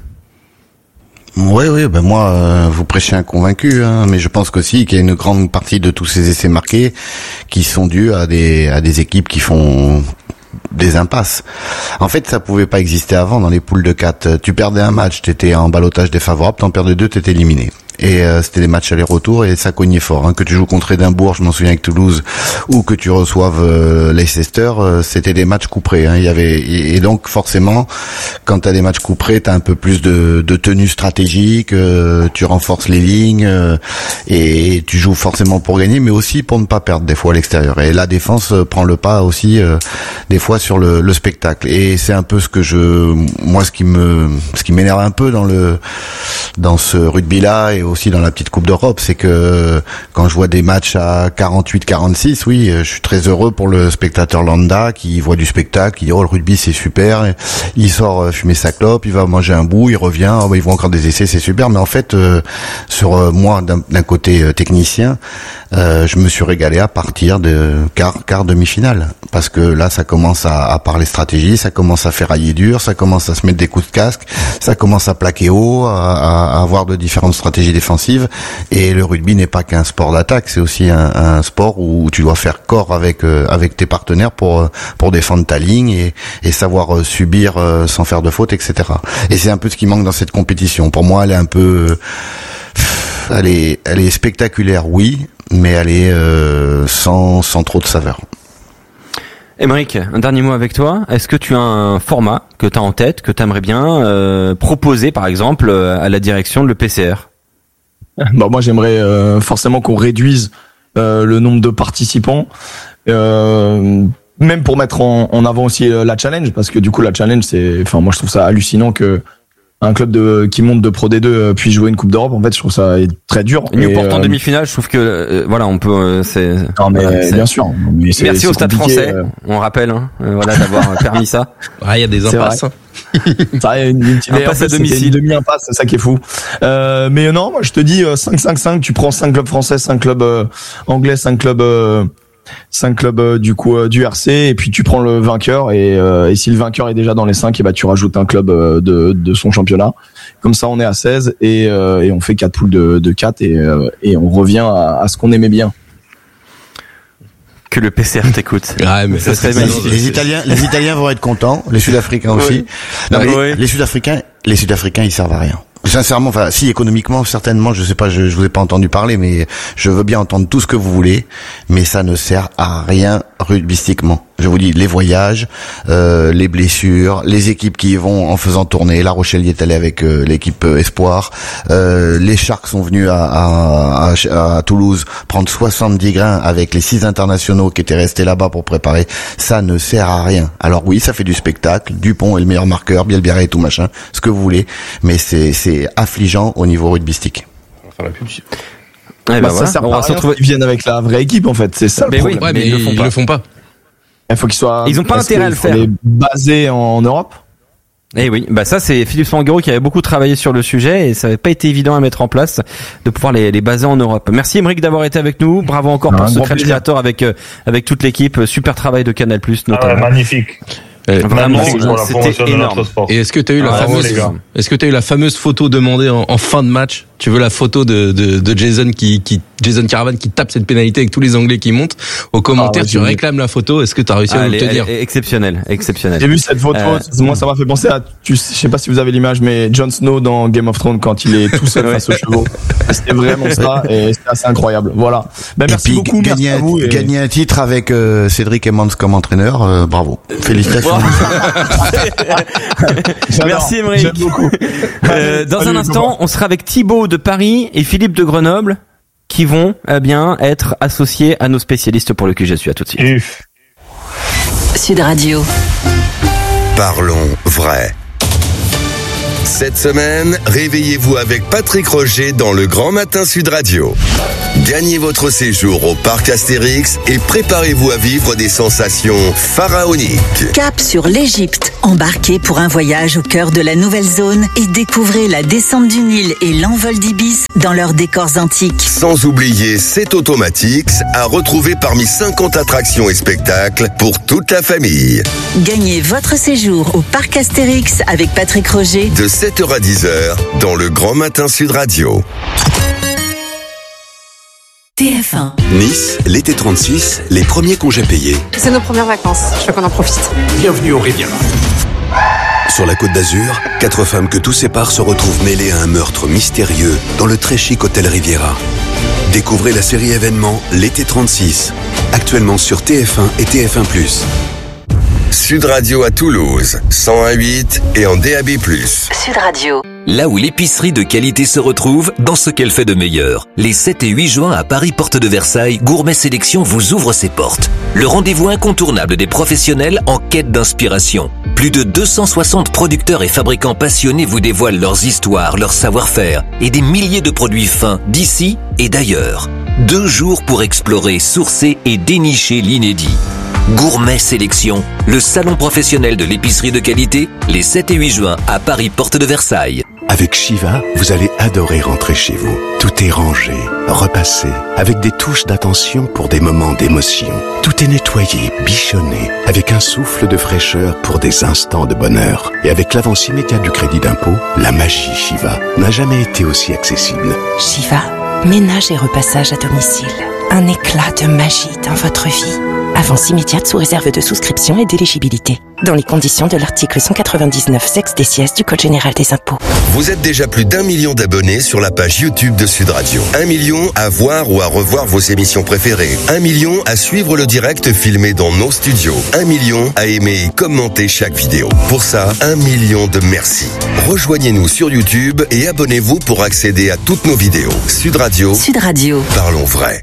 Oui, ben moi, vous prêchez un convaincu, hein, mais je pense qu'aussi qu'il y a une grande partie de tous ces essais marqués qui sont dus à des équipes qui font des impasses. En fait, ça pouvait pas exister avant dans les poules de 4. Tu perdais un match, t'étais en ballottage défavorable, t'en perdais 2, t'étais éliminé. Et c'était des matchs aller-retour, et ça cognait fort, hein. Que tu joues contre Édimbourg, je m'en souviens, avec Toulouse, ou que tu reçoives Leicester, c'était des matchs couperés, hein. Et donc forcément, quand t'as des matchs couperés, t'as un peu plus de tenue stratégique, tu renforces les lignes, et tu joues forcément pour gagner, mais aussi pour ne pas perdre des fois à l'extérieur. Et la défense prend le pas aussi des fois sur le spectacle. Et c'est un peu ce qui m'énerve un peu dans ce rugby-là, et aussi dans la petite Coupe d'Europe, c'est que quand je vois des matchs à 48-46, oui, je suis très heureux pour le spectateur lambda qui voit du spectacle, qui dit, oh, le rugby c'est super, il sort fumer sa clope, il va manger un bout, il revient, il voit encore des essais, c'est super. Mais en fait, sur moi, d'un côté technicien, je me suis régalé à partir de quart demi-finale, parce que là ça commence à parler stratégie, ça commence à ferrailler dur, ça commence à se mettre des coups de casque, ça commence à plaquer haut, à avoir de différentes stratégies défensive. Et le rugby n'est pas qu'un sport d'attaque, c'est aussi un sport où tu dois faire corps avec tes partenaires pour défendre ta ligne et savoir subir sans faire de faute, etc. Et c'est un peu ce qui manque dans cette compétition. Pour moi, elle est un peu, elle est spectaculaire, oui, mais elle est sans trop de saveur. Émeric, un dernier mot avec toi. Est-ce que tu as un format que tu as en tête, que tu aimerais bien proposer, par exemple, à la direction de l'EPCR? Bah moi j'aimerais forcément qu'on réduise le nombre de participants, même pour mettre en avant aussi la challenge, parce que du coup la challenge moi je trouve ça hallucinant que un club qui monte de Pro D2 puisse jouer une Coupe d'Europe. En fait, je trouve ça très dur. Newport en demi-finale, je trouve que on peut. Non mais bien sûr. Mais merci au Stade Français. On rappelle, d'avoir permis ça. Il y a des impasses. Une impasse à domicile, une demi-impasse, c'est ça qui est fou. Mais non, moi je te dis 5-5-5. Tu prends 5 clubs français, 5 clubs anglais, 5 clubs du coup du RC, et puis tu prends le vainqueur, et si le vainqueur est déjà dans les 5, et bah tu rajoutes un club de son championnat. Comme ça on est à 16, et on fait 4 poules de 4, et on revient à ce qu'on aimait bien. Que le PCR t'écoute. Ouais, mais ça serait magnifique. Les Italiens vont être contents, les Sud-Africains aussi. Non, mais les Sud-Africains, ils servent à rien. Sincèrement, si économiquement, certainement, je sais pas, je vous ai pas entendu parler, mais je veux bien entendre tout ce que vous voulez, mais ça ne sert à rien rugbystiquement. Je vous dis, les voyages, les blessures, les équipes qui y vont en faisant tourner. La Rochelle y est allée avec l'équipe Espoir. Les Sharks sont venus à Toulouse prendre 70 grains avec les 6 internationaux qui étaient restés là-bas pour préparer. Ça ne sert à rien. Alors oui, ça fait du spectacle. Dupont est le meilleur marqueur, Bielbiarré et tout machin, ce que vous voulez, mais c'est affligeant au niveau rugbystique. On va faire la pub. Ça sert à rien qu'ils viennent avec la vraie équipe, en fait. C'est ça le problème. Oui, mais ils le font pas. Il faut qu'ils soient. Ils ont pas intérêt à le faire. Basés en Europe. Eh oui, ça c'est Philippe Spanghero qui avait beaucoup travaillé sur le sujet, et ça n'avait pas été évident à mettre en place de pouvoir les baser en Europe. Merci Émeric d'avoir été avec nous. Bravo encore pour ce Crunch Creator avec toute l'équipe. Super travail de Canal+, notamment. Magnifique. Vraiment, pour la promotion de notre sport. Et est-ce que tu as eu la fameuse photo demandée en fin de match? Tu veux la photo de Jason Jason Caravan qui tape cette pénalité avec tous les Anglais qui montent au commentaire, tu réclament la photo. Est-ce que tu as réussi à l'obtenir? Exceptionnel. J'ai vu cette photo. Moi, ça m'a fait penser à, je sais pas si vous avez l'image, mais Jon Snow dans Game of Thrones quand il est tout seul face aux chevaux. C'était vraiment ça et c'était assez incroyable. Voilà. Merci beaucoup. Gagner un titre avec Cédric Emmons comme entraîneur, bravo. Félicitations. Merci Émeric. J'aime beaucoup. Dans un instant, on sera avec Thibaut de Paris et Philippe de Grenoble qui vont bien être associés à nos spécialistes pour le QG. À tout de suite. Sud Radio. Parlons vrai. Cette semaine, réveillez-vous avec Patrick Roger dans le Grand Matin Sud Radio. Gagnez votre séjour au parc Astérix et préparez-vous à vivre des sensations pharaoniques. Cap sur l'Égypte. Embarquez pour un voyage au cœur de la nouvelle zone et découvrez la descente du Nil et l'envol d'Ibis dans leurs décors antiques. Sans oublier C'est Automatics à retrouver parmi 50 attractions et spectacles pour toute la famille. Gagnez votre séjour au parc Astérix avec Patrick Roger de 7h à 10h dans le Grand Matin Sud Radio. TF1. Nice, l'été 36, les premiers congés payés. C'est nos premières vacances, je veux qu'on en profite. Bienvenue au Riviera. Sur la Côte d'Azur, 4 femmes que tout sépare se retrouvent mêlées à un meurtre mystérieux dans le très chic hôtel Riviera. Découvrez la série événement L'été 36, actuellement sur TF1 et TF1+. Sud Radio à Toulouse, 101.8 et en DAB+. Sud Radio. Là où l'épicerie de qualité se retrouve dans ce qu'elle fait de meilleur. Les 7 et 8 juin à Paris, porte de Versailles, Gourmet Sélection vous ouvre ses portes. Le rendez-vous incontournable des professionnels en quête d'inspiration. Plus de 260 producteurs et fabricants passionnés vous dévoilent leurs histoires, leur savoir-faire et des milliers de produits fins d'ici et d'ailleurs. 2 jours pour explorer, sourcer et dénicher l'inédit. Gourmet Sélection, le salon professionnel de l'épicerie de qualité, les 7 et 8 juin à Paris, porte de Versailles. Avec Shiva, vous allez adorer rentrer chez vous. Tout est rangé, repassé, avec des touches d'attention pour des moments d'émotion. Tout est nettoyé, bichonné, avec un souffle de fraîcheur pour des instants de bonheur. Et avec l'avance immédiate du crédit d'impôt, la magie Shiva n'a jamais été aussi accessible. Shiva, ménage et repassage à domicile. Un éclat de magie dans votre vie. Avance immédiate sous réserve de souscription et d'éligibilité. Dans les conditions de l'article 199 sexe des sièges du Code général des impôts. Vous êtes déjà plus d'1 million d'abonnés sur la page YouTube de Sud Radio. 1 million à voir ou à revoir vos émissions préférées. 1 million à suivre le direct filmé dans nos studios. 1 million à aimer et commenter chaque vidéo. Pour ça, 1 million de merci. Rejoignez-nous sur YouTube et abonnez-vous pour accéder à toutes nos vidéos. Sud Radio. Sud Radio. Parlons vrai.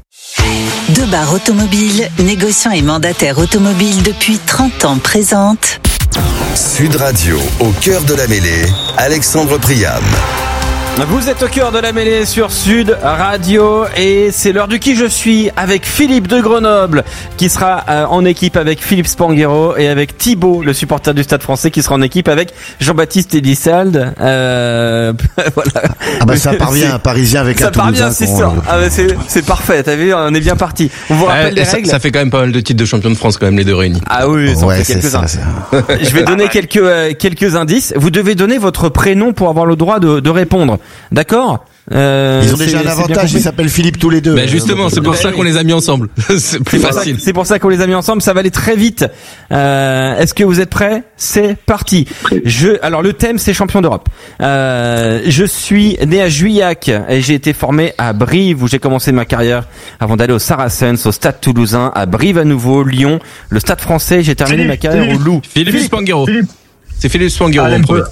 Debar Automobile, négociant et mandataire automobile depuis 30 ans, présente Sud Radio, au cœur de la mêlée, Alexandre Priam. Vous êtes au cœur de la mêlée sur Sud Radio et c'est l'heure du qui je suis avec Philippe de Grenoble qui sera en équipe avec Philippe Spanghero et avec Thibaut, le supporter du Stade Français, qui sera en équipe avec Jean-Baptiste Elissalde. Voilà. Ah bah ça parvient, un Parisien avec un Toulousain. Ça parvient, c'est ça. Ah bah c'est parfait. T'as vu, on est bien parti. On vous rappelle les règles. Ça fait quand même pas mal de titres de champion de France quand même les deux réunis. Ah oui, ça en fait quelques-uns. Je vais donner quelques indices. Vous devez donner votre prénom pour avoir le droit de répondre. D'accord. Ils ont déjà un avantage, ils s'appellent Philippe tous les deux. Ben justement, c'est pour ça qu'on les a mis ensemble. C'est plus facile. C'est pour ça qu'on les a mis ensemble, ça va aller très vite. Est-ce que vous êtes prêts ? C'est parti. Alors le thème c'est champion d'Europe. Je suis né à Juillac et j'ai été formé à Brive où j'ai commencé ma carrière avant d'aller au Saracens, au Stade Toulousain, à Brive à nouveau, Lyon, le Stade Français, j'ai terminé ma carrière au Loup. Philippe Spanghero. C'est Philippe Spanghero.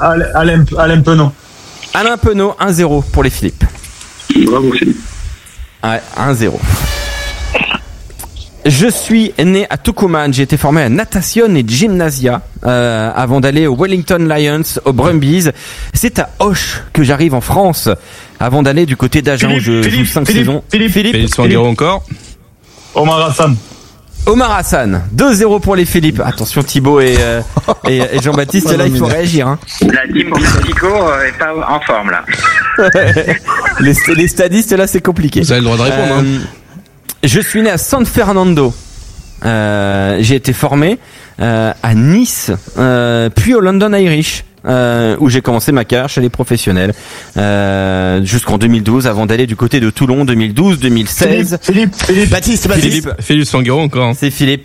Alain Penaud. Alain Penaud, 1-0 pour les Philippe. Bravo Philippe. Ouais, 1-0. Je suis né à Tucumán, j'ai été formé à natation et gymnasia avant d'aller au Wellington Lions, au Brumbies. C'est à Auch que j'arrive en France avant d'aller du côté d'Agen où je joue 5 saisons. Philippe Spanghero encore. Omar Hassan, 2-0 pour les Philippe. Attention Thibaut et Jean-Baptiste, là il faut réagir. Hein. La team Pico est pas en forme là. les stadistes là c'est compliqué. Vous avez le droit de répondre. Je suis né à San Fernando. j'ai été formé à Nice, puis au London Irish. Où j'ai commencé ma carrière chez les professionnels jusqu'en 2012 avant d'aller du côté de Toulon 2012, 2016. Philippe. Baptiste. Philippe Sanguero encore. Hein. C'est Philippe.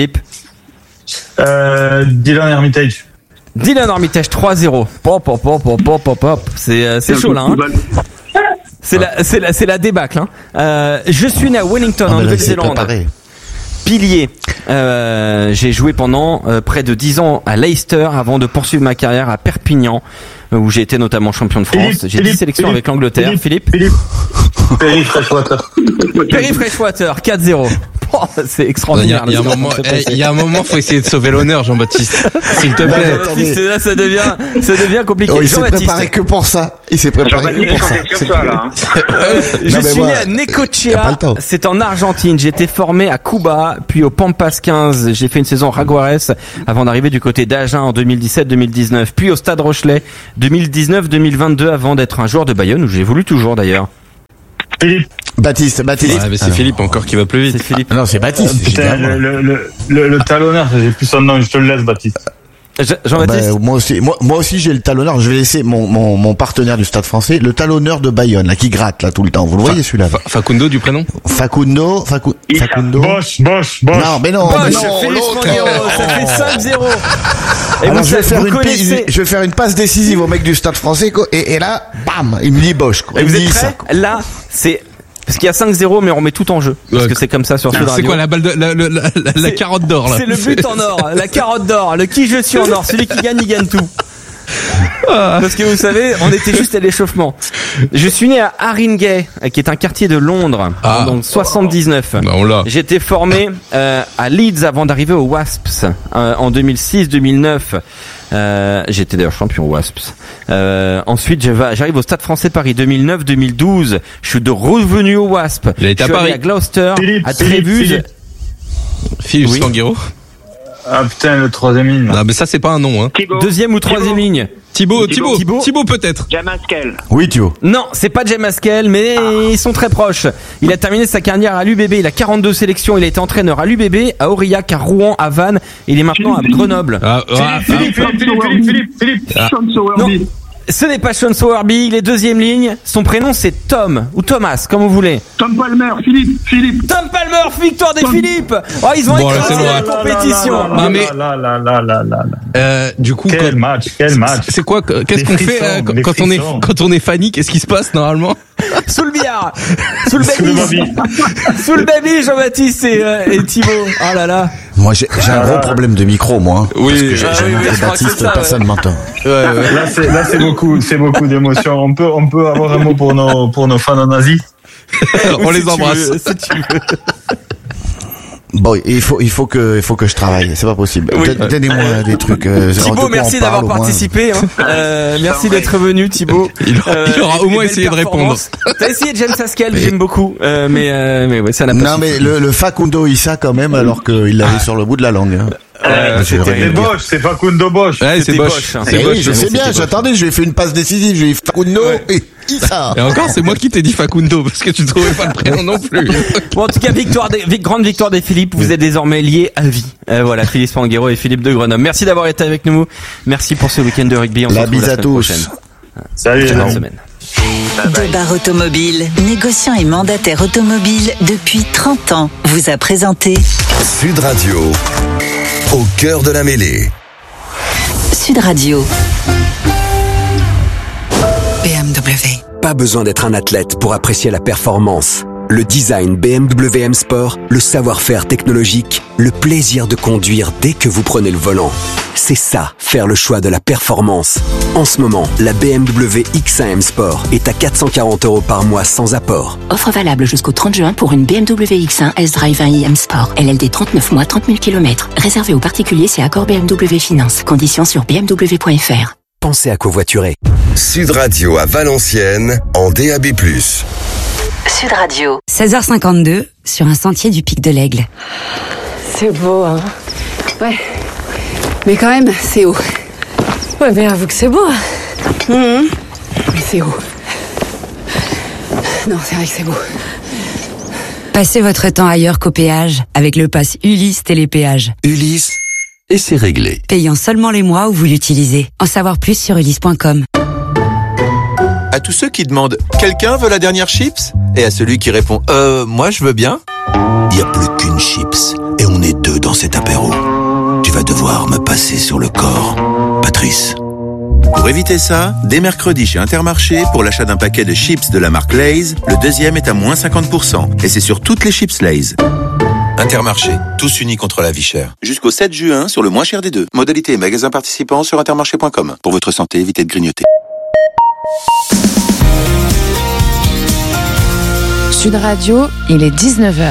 Dylan Armitage 3-0. Pop. C'est chaud là. Hein. C'est la débâcle. Hein. Je suis né à Wellington en Nouvelle-Zélande. Pilier. J'ai joué pendant près de 10 ans à Leicester avant de poursuivre ma carrière à Perpignan où j'ai été notamment champion de France. J'ai 10 sélections avec l'Angleterre. Philippe. Perry Freshwater 4-0. Oh, c'est extraordinaire. Il y a un moment, faut essayer de sauver l'honneur, Jean-Baptiste. S'il te plaît. Là, ça devient compliqué. Il s'est préparé que pour ça. Je suis né à Necochea. C'est en Argentine. J'ai été formé à Cuba, puis au Pampas 15. J'ai fait une saison Raguares avant d'arriver du côté d'Agen en 2017-2019, puis au Stade Rochelet 2019-2022 avant d'être un joueur de Bayonne où j'ai voulu toujours d'ailleurs. Philippe. Baptiste. Ah, mais c'est Philippe encore qui va plus vite. C'est Philippe. Non, c'est Baptiste. Putain, le talonneur, j'ai plus son nom, je te le laisse, Baptiste. Jean-Baptiste. Moi aussi j'ai le talonneur. Je vais laisser mon partenaire du Stade Français, le talonneur de Bayonne, là, qui gratte là tout le temps. Vous le voyez celui-là? Facundo du prénom? Facundo. Bosch. Non, mais non. Bosch, ça fait 5-0. Et alors je vais faire une passe décisive au mec du Stade Français, quoi, et là, bam, il me dit Bosch, quoi. Et vous êtes prêts? Là, c'est parce qu'il y a 5-0, mais on remet tout en jeu. Parce que c'est comme ça sur Sud Radio. C'est quoi la balle la carotte d'or, là? C'est le but en or, la carotte d'or, le qui je suis en or. Celui qui gagne, il gagne tout. Parce que vous savez, on était juste à l'échauffement. Je suis né à Haringey, qui est un quartier de Londres, donc 79. J'ai été formé à Leeds avant d'arriver aux Wasps en 2006-2009. J'étais d'ailleurs champion Wasps. Ensuite, j'arrive au Stade Français Paris 2009-2012. Je suis revenu au Wasp. Il a été à Paris, à Gloucester, à Trévuse. Philippe Sanguero. Ah putain, le troisième ligne. Non, mais ça c'est pas un nom, hein. Deuxième ou troisième ligne. Thibaut peut-être. James Haskell. Oui, Thibaut. Non, c'est pas James Haskell, mais ils sont très proches. Il a terminé sa carrière à l'UBB. Il a 42 sélections. Il a été entraîneur à l'UBB, à Aurillac, à Rouen, à Vannes. Il est maintenant à Grenoble. Philippe. Non, ce n'est pas Sean Sowerby. Il est deuxième ligne. Son prénom c'est Tom ou Thomas, comme vous voulez. Tom Palmer. Philippe. Tom Palmer, victoire des Philippe. Oh, ils ont écrasé la compétition. Du coup, quel match. C'est quoi? Qu'est-ce qu'on fait quand on est Fanny? Qu'est-ce qui se passe normalement? Sous le billard, sous le baby, Jean-Baptiste et Thibaut. Oh là là. Moi j'ai un gros problème de micro, moi. Oui, parce que j'ai Baptiste, personne m'entend. Là c'est beaucoup d'émotions. On peut avoir un mot pour nos fans en Asie. On les embrasse. Si tu veux. Bon, il faut que je travaille. C'est pas possible. Donnez-moi des trucs. Thibaut, merci d'avoir participé. Merci d'être venu, Thibaut. Il aura au moins essayé de répondre. T'as essayé James Haskell, j'aime beaucoup. Mais ouais, ça n'a pas. Non, mais le Facundo Issa quand même, alors qu'il l'avait sur le bout de la langue. C'était Bosch, c'est Facundo Bosch. Ouais, c'est Bosch. Oui, je sais bien. J'attendais, je lui ai fait une passe décisive. J'ai dit Facundo et Issa. Et encore, c'est moi qui t'ai dit Facundo parce que tu trouvais pas le prénom non plus. Bon, en tout cas, grande victoire des Philippe. Vous êtes désormais liés à vie. Voilà, Philippe Sanguero et Philippe de Grenoble. Merci d'avoir été avec nous. Merci pour ce week-end de rugby. On se retrouve la semaine prochaine. Salut. Bonne semaine. Debar Automobile, négociant et mandataire automobile depuis 30 ans, vous a présenté Sud Radio, au cœur de la mêlée. Sud Radio. BMW. Pas besoin d'être un athlète pour apprécier la performance. Le design BMW M Sport, le savoir-faire technologique, le plaisir de conduire dès que vous prenez le volant. C'est ça, faire le choix de la performance. En ce moment, la BMW X1 M Sport est à 440 € par mois sans apport. Offre valable jusqu'au 30 juin pour une BMW X1 S-Drive 1i M Sport. LLD 39 mois, 30 000 km. Réservé aux particuliers, c'est accord BMW Finance. Conditions sur bmw.fr. Pensez à covoiturer. Sud Radio à Valenciennes, en DAB+. Sud Radio. 16h52 sur un sentier du Pic de l'Aigle. C'est beau, hein. Ouais. Mais quand même, c'est haut. Ouais, mais avoue que c'est beau. Mais c'est haut. Non, c'est vrai que c'est beau. Passez votre temps ailleurs qu'au péage avec le pass Ulysse Télépéage. Ulysse, et c'est réglé. Payant seulement les mois où vous l'utilisez. En savoir plus sur ulysse.com. À tous ceux qui demandent « Quelqu'un veut la dernière chips ?» et à celui qui répond « Moi, je veux bien », il n'y a plus qu'une chips et on est deux dans cet apéro. Tu vas devoir me passer sur le corps, Patrice. Pour éviter ça, dès mercredi chez Intermarché, pour l'achat d'un paquet de chips de la marque Lay's, le deuxième est à moins 50%. Et c'est sur toutes les chips Lay's. Intermarché, tous unis contre la vie chère. Jusqu'au 7 juin, sur le moins cher des deux. Modalité et magasins participants sur intermarché.com. Pour votre santé, évitez de grignoter. Sud Radio, il est 19h.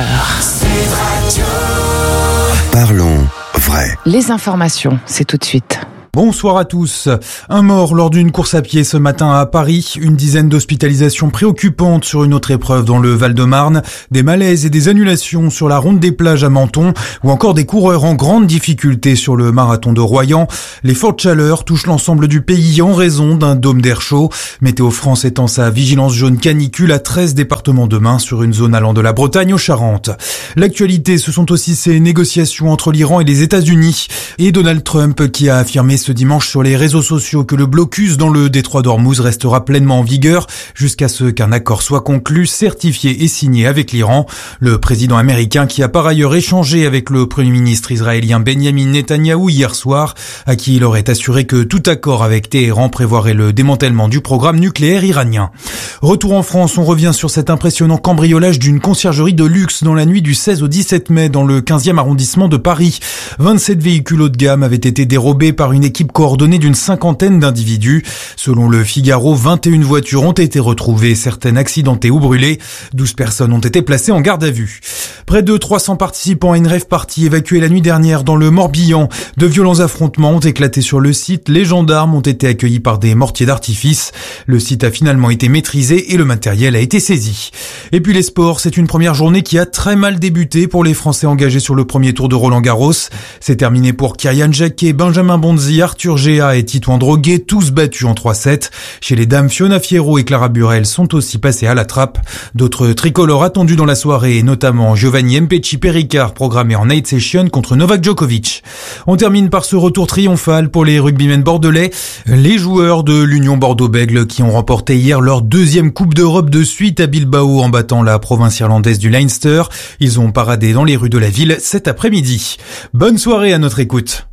Parlons vrai. Les informations, c'est tout de suite. Bonsoir à tous. Un mort lors d'une course à pied ce matin à Paris, une dizaine d'hospitalisations préoccupantes sur une autre épreuve dans le Val-de-Marne, des malaises et des annulations sur la ronde des plages à Menton, ou encore des coureurs en grande difficulté sur le marathon de Royan. Les fortes chaleurs touchent l'ensemble du pays en raison d'un dôme d'air chaud. Météo France étend sa vigilance jaune canicule à 13 départements demain sur une zone allant de la Bretagne aux Charentes. L'actualité, ce sont aussi ces négociations entre l'Iran et les États-Unis et Donald Trump qui a affirmé ce dimanche sur les réseaux sociaux que le blocus dans le détroit d'Ormuz restera pleinement en vigueur jusqu'à ce qu'un accord soit conclu, certifié et signé avec l'Iran. Le président américain qui a par ailleurs échangé avec le premier ministre israélien Benjamin Netanyahou hier soir, à qui il aurait assuré que tout accord avec Téhéran prévoirait le démantèlement du programme nucléaire iranien. Retour en France, on revient sur cet impressionnant cambriolage d'une conciergerie de luxe dans la nuit du 16 au 17 mai dans le 15e arrondissement de Paris. 27 véhicules haut de gamme avaient été dérobés par une équipe coordonnée d'une cinquantaine d'individus. Selon le Figaro, 21 voitures ont été retrouvées, certaines accidentées ou brûlées. 12 personnes ont été placées en garde à vue. Près de 300 participants à une rave party évacuée la nuit dernière dans le Morbihan. De violents affrontements ont éclaté sur le site. Les gendarmes ont été accueillis par des mortiers d'artifice. Le site a finalement été maîtrisé et le matériel a été saisi. Et puis les sports, c'est une première journée qui a très mal débuté pour les Français engagés sur le premier tour de Roland-Garros. C'est terminé pour Kyrian Jacquet, Benjamin Bonzi, Arthur Géa et Titouan Droguet, tous battus en 3-7. Chez les dames, Fiona Fierro et Clara Burel sont aussi passées à la trappe. D'autres tricolores attendus dans la soirée, notamment Giovanni Mpetshi Perricard, programmé en night session contre Novak Djokovic. On termine par ce retour triomphal pour les rugbymen bordelais. Les joueurs de l'Union Bordeaux-Bègles qui ont remporté hier leur deuxième Coupe d'Europe de suite à Bilbao en battant la province irlandaise du Leinster. Ils ont paradé dans les rues de la ville cet après-midi. Bonne soirée à notre écoute.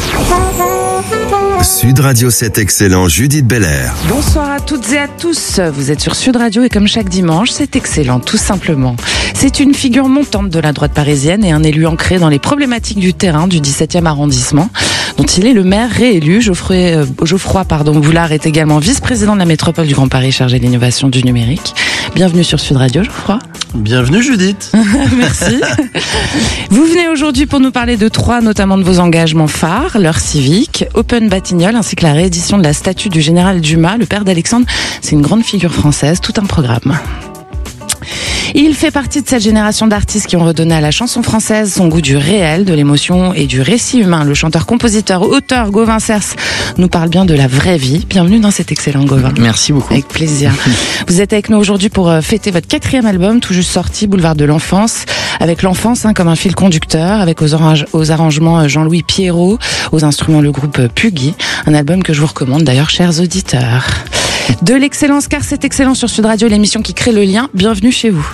Sud Radio 7 Excellent, Judith Belair. Bonsoir à toutes et à tous. Vous êtes sur Sud Radio et comme chaque dimanche, c'est excellent, tout simplement. C'est une figure montante de la droite parisienne et un élu ancré dans les problématiques du terrain du 17e arrondissement, dont il est le maire réélu. Geoffroy Boulard est également vice-président de la métropole du Grand Paris chargé de l'innovation du numérique. Bienvenue sur Sud Radio, Geoffroy. Bienvenue Judith. Merci. Vous venez aujourd'hui pour nous parler de trois, notamment de vos engagements phares, l'heure civique, Open Batignolles, ainsi que la réédition de la statue du général Dumas, le père d'Alexandre. C'est une grande figure française, tout un programme. Il fait partie de cette génération d'artistes qui ont redonné à la chanson française son goût du réel, de l'émotion et du récit humain. Le chanteur, compositeur, auteur Gauvin Cers nous parle bien de la vraie vie. Bienvenue dans cet excellent Gauvin. Merci beaucoup. Avec plaisir. Vous êtes avec nous aujourd'hui pour fêter votre 4e album, tout juste sorti, Boulevard de l'Enfance, avec l'enfance comme un fil conducteur, avec aux arrangements Jean-Louis Pierrot, aux instruments le groupe Puggy. Un album que je vous recommande d'ailleurs, chers auditeurs. De l'excellence, car c'est excellent sur Sud Radio, l'émission qui crée le lien. Bienvenue chez vous.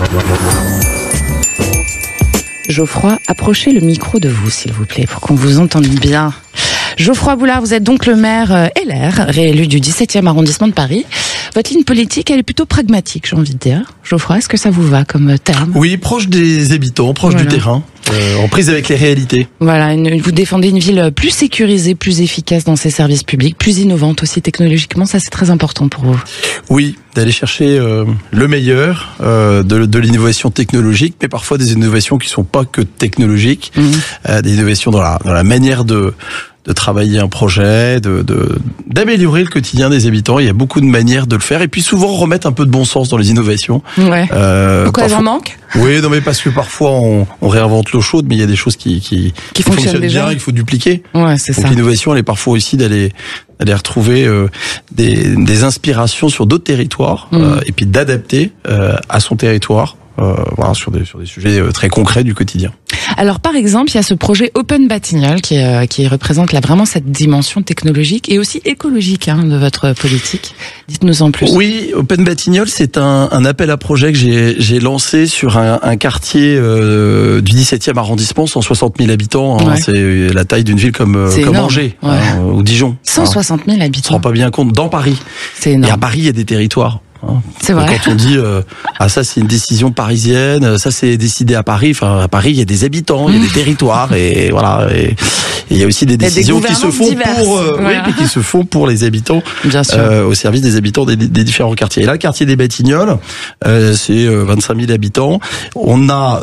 Geoffroy, approchez le micro de vous, s'il vous plaît, pour qu'on vous entende bien. Geoffroy Boulard, vous êtes donc le maire LR, réélu du 17e arrondissement de Paris. Votre ligne politique, elle est plutôt pragmatique, j'ai envie de dire. Geoffroy, est-ce que ça vous va comme terme ? Oui, proche des habitants, proche du terrain, en prise avec les réalités. Voilà, vous défendez une ville plus sécurisée, plus efficace dans ses services publics, plus innovante aussi technologiquement, ça c'est très important pour vous. Oui, d'aller chercher le meilleur de l'innovation technologique, mais parfois des innovations qui sont pas que technologiques, des innovations dans la manière de travailler un projet, d'améliorer le quotidien des habitants. Il y a beaucoup de manières de le faire. Et puis souvent remettre un peu de bon sens dans les innovations. Ouais. Pourquoi elles en manquent ? Oui, non mais parce que parfois on réinvente l'eau chaude, mais il y a des choses qui fonctionnent déjà bien, qu'il faut dupliquer. Ouais, c'est ça. Donc l'innovation, elle est parfois aussi d'aller retrouver des inspirations sur d'autres territoires et puis d'adapter à son territoire. voilà, sur des sujets très concrets du quotidien. Alors par exemple, il y a ce projet Open Batignolles qui représente là vraiment cette dimension technologique et aussi écologique de votre politique. Dites-nous en plus. Oui, Open Batignolles, c'est un appel à projet que j'ai lancé sur un quartier du 17e arrondissement, 160 000 habitants. Ouais. C'est la taille d'une ville comme Angers ou Dijon. 160 000 habitants. On se rend pas bien compte dans Paris. C'est énorme. Et à Paris, il y a des territoires. C'est vrai. Quand on dit ça c'est une décision parisienne, ça c'est décidé à Paris. Enfin à Paris il y a des habitants, il y a des territoires et voilà. Et il y a aussi des décisions qui se font qui se font pour les habitants, bien sûr, au service des habitants des différents quartiers. Et là le quartier des Batignolles, c'est 25 000 habitants. On a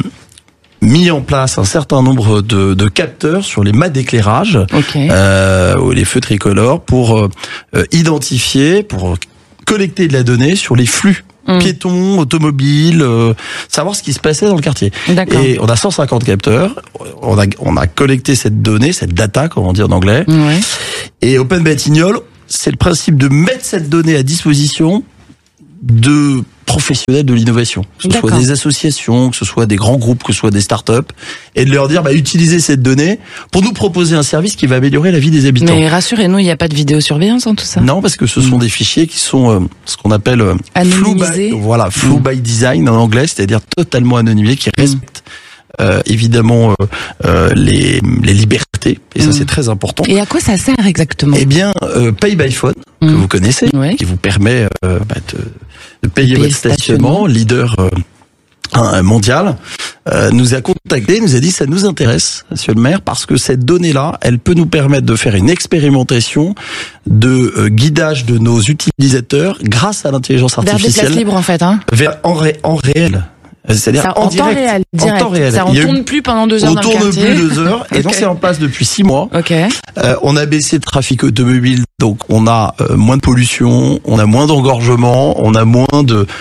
mis en place un certain nombre de capteurs sur les mâts d'éclairage, les feux tricolores pour identifier, pour collecter de la donnée sur les flux piétons, automobiles, savoir ce qui se passait dans le quartier. D'accord. Et on a 150 capteurs, on a collecté cette donnée, cette data, comme on dit en anglais. Ouais. Et Open Batignolles, c'est le principe de mettre cette donnée à disposition de professionnels de l'innovation, que ce soit des associations, que ce soit des grands groupes, que ce soit des startups, et de leur dire utilisez cette donnée pour nous proposer un service qui va améliorer la vie des habitants. Mais rassurez-nous, il n'y a pas de vidéosurveillance dans tout ça. Non, parce que ce sont des fichiers qui sont ce qu'on appelle flow by design en anglais, c'est-à-dire totalement anonymisés, qui respectent évidemment les libertés, et ça c'est très important. Et à quoi ça sert exactement? Eh bien, Pay by Phone, que vous connaissez, qui vous permet de payer votre stationnement, leader mondial, nous a contacté, nous a dit ça nous intéresse, monsieur le maire, parce que cette donnée-là, elle peut nous permettre de faire une expérimentation de guidage de nos utilisateurs grâce à l'intelligence artificielle. Vers des places libres en fait, en réel. C'est-à-dire en direct. En temps réel. Ça, on tourne plus pendant 2 heures dans le quartier. On tourne plus 2 heures. Et donc, c'est en place depuis 6 mois. On a baissé le trafic automobile. Donc, on a moins de pollution, on a moins d'engorgement, on a moins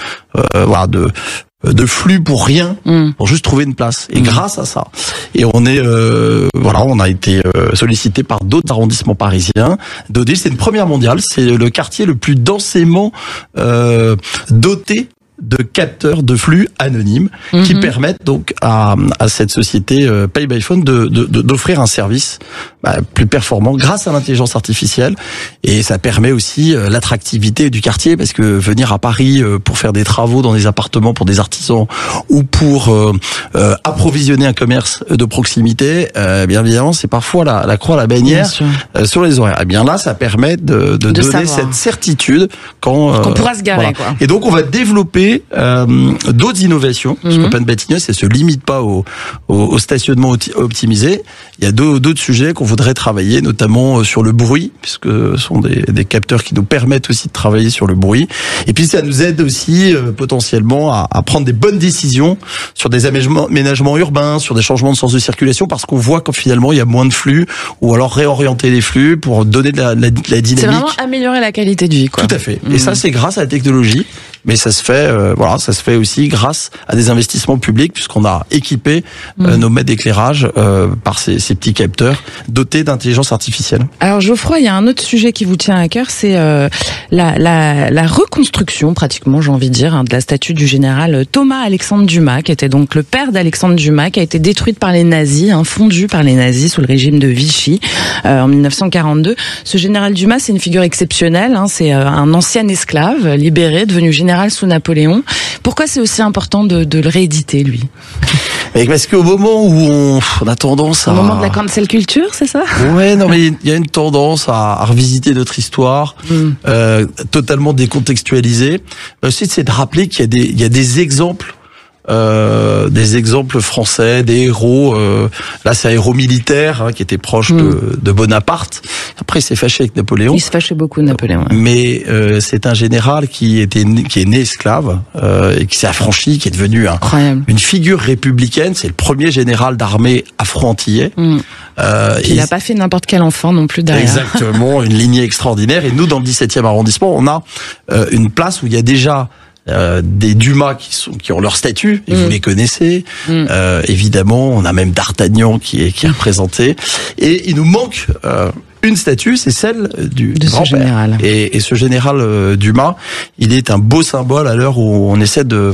de flux pour rien, pour juste trouver une place. Et grâce à ça. Et on est, on a été sollicité par d'autres arrondissements parisiens. Deauville, c'est une première mondiale. C'est le quartier le plus densément doté de capteurs de flux anonymes qui permettent donc à cette société Pay by Phone d'offrir un service plus performant grâce à l'intelligence artificielle, et ça permet aussi l'attractivité du quartier, parce que venir à Paris pour faire des travaux dans des appartements pour des artisans ou pour approvisionner un commerce de proximité, bien évidemment c'est parfois la croix à la bannière sur les horaires. Et bien là ça permet de donner savoir cette certitude quand pourra se garer quoi. Et donc on va développer d'autres innovations, parce qu'Open Batignolles, ça se limite pas au stationnement optimisé. Il y a d'autres sujets qu'on voudrait travailler, notamment sur le bruit, puisque ce sont des capteurs qui nous permettent aussi de travailler sur le bruit. Et puis ça nous aide aussi potentiellement à prendre des bonnes décisions sur des aménagements urbains, sur des changements de sens de circulation, parce qu'on voit que finalement il y a moins de flux, ou alors réorienter les flux pour donner de la dynamique. C'est vraiment améliorer la qualité de vie, quoi. Tout à fait. Et ça c'est grâce à la technologie. Mais ça se fait, ça se fait aussi grâce à des investissements publics, puisqu'on a équipé nos mâts d'éclairage par ces petits capteurs dotés d'intelligence artificielle. Alors Geoffroy, il y a un autre sujet qui vous tient à cœur, c'est la reconstruction, pratiquement, j'ai envie de dire, de la statue du général Thomas Alexandre Dumas, qui était donc le père d'Alexandre Dumas, qui a été détruite par les nazis, fondue par les nazis sous le régime de Vichy en 1942. Ce général Dumas, c'est une figure exceptionnelle, c'est un ancien esclave libéré, devenu général sous Napoléon. Pourquoi c'est aussi important de le rééditer, lui? Parce qu'au moment où on a tendance Au moment de la cancel culture, c'est ça? Ouais, non, mais il y a une tendance à revisiter notre histoire, totalement décontextualisée. Ensuite, c'est de rappeler qu'il y a des exemples français, des héros. Là, c'est un héros militaire qui était proche de Bonaparte. Après, il s'est fâché avec Napoléon. Il se fâchait beaucoup de Napoléon. Ouais. Mais c'est un général qui est né esclave et qui s'est affranchi, qui est devenu une figure républicaine. C'est le premier général d'armée afro-antillais. Il n'a pas fait n'importe quel enfant non plus derrière. Exactement, une lignée extraordinaire. Et nous, dans le 17e arrondissement, on a une place où il y a déjà des Dumas qui ont leur statut, et vous les connaissez. Évidemment, on a même D'Artagnan qui est représenté. Et il nous manque une statue, c'est celle du grand-père. Général. Et ce général Dumas, il est un beau symbole à l'heure où on essaie de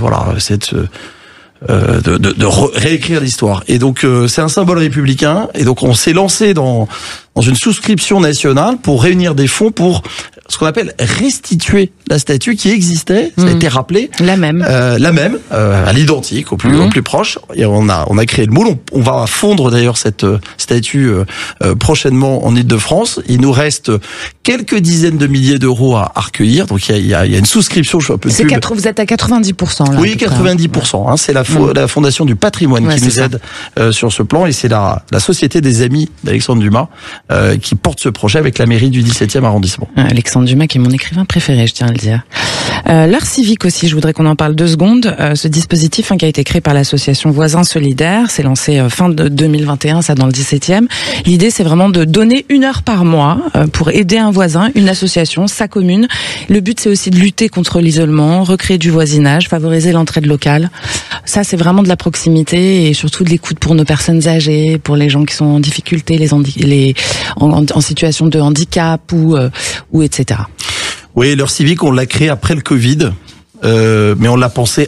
réécrire l'histoire. Et donc c'est un symbole républicain. Et donc on s'est lancé dans une souscription nationale pour réunir des fonds pour ce qu'on appelle restituer la statue qui existait. Ça a été rappelé. La même, à l'identique, au plus proche. Et on a créé le moule. On va fondre d'ailleurs cette statue prochainement en Île-de-France. Il nous reste quelques dizaines de milliers d'euros à recueillir. Donc il y a une souscription. Je fais un peu de pub. Vous êtes à 90% là. Oui, 90%. Hein, c'est la Fondation du Patrimoine qui nous aide sur ce plan, et c'est la Société des Amis d'Alexandre Dumas qui porte ce projet avec la mairie du 17e arrondissement. Alexandre Dumas qui est mon écrivain préféré, je tiens à le dire. L'heure civique aussi, je voudrais qu'on en parle 2 secondes. Ce dispositif qui a été créé par l'association Voisins Solidaires, c'est lancé fin de 2021, ça dans le 17e. L'idée, c'est vraiment de donner 1 heure par mois pour aider un voisin, une association, sa commune. Le but, c'est aussi de lutter contre l'isolement, recréer du voisinage, favoriser l'entraide locale. Ça, c'est vraiment de la proximité et surtout de l'écoute pour nos personnes âgées, pour les gens qui sont en difficulté, en situation de handicap ou etc. Oui, l'heure civique, on l'a créé après le Covid, mais on l'a pensé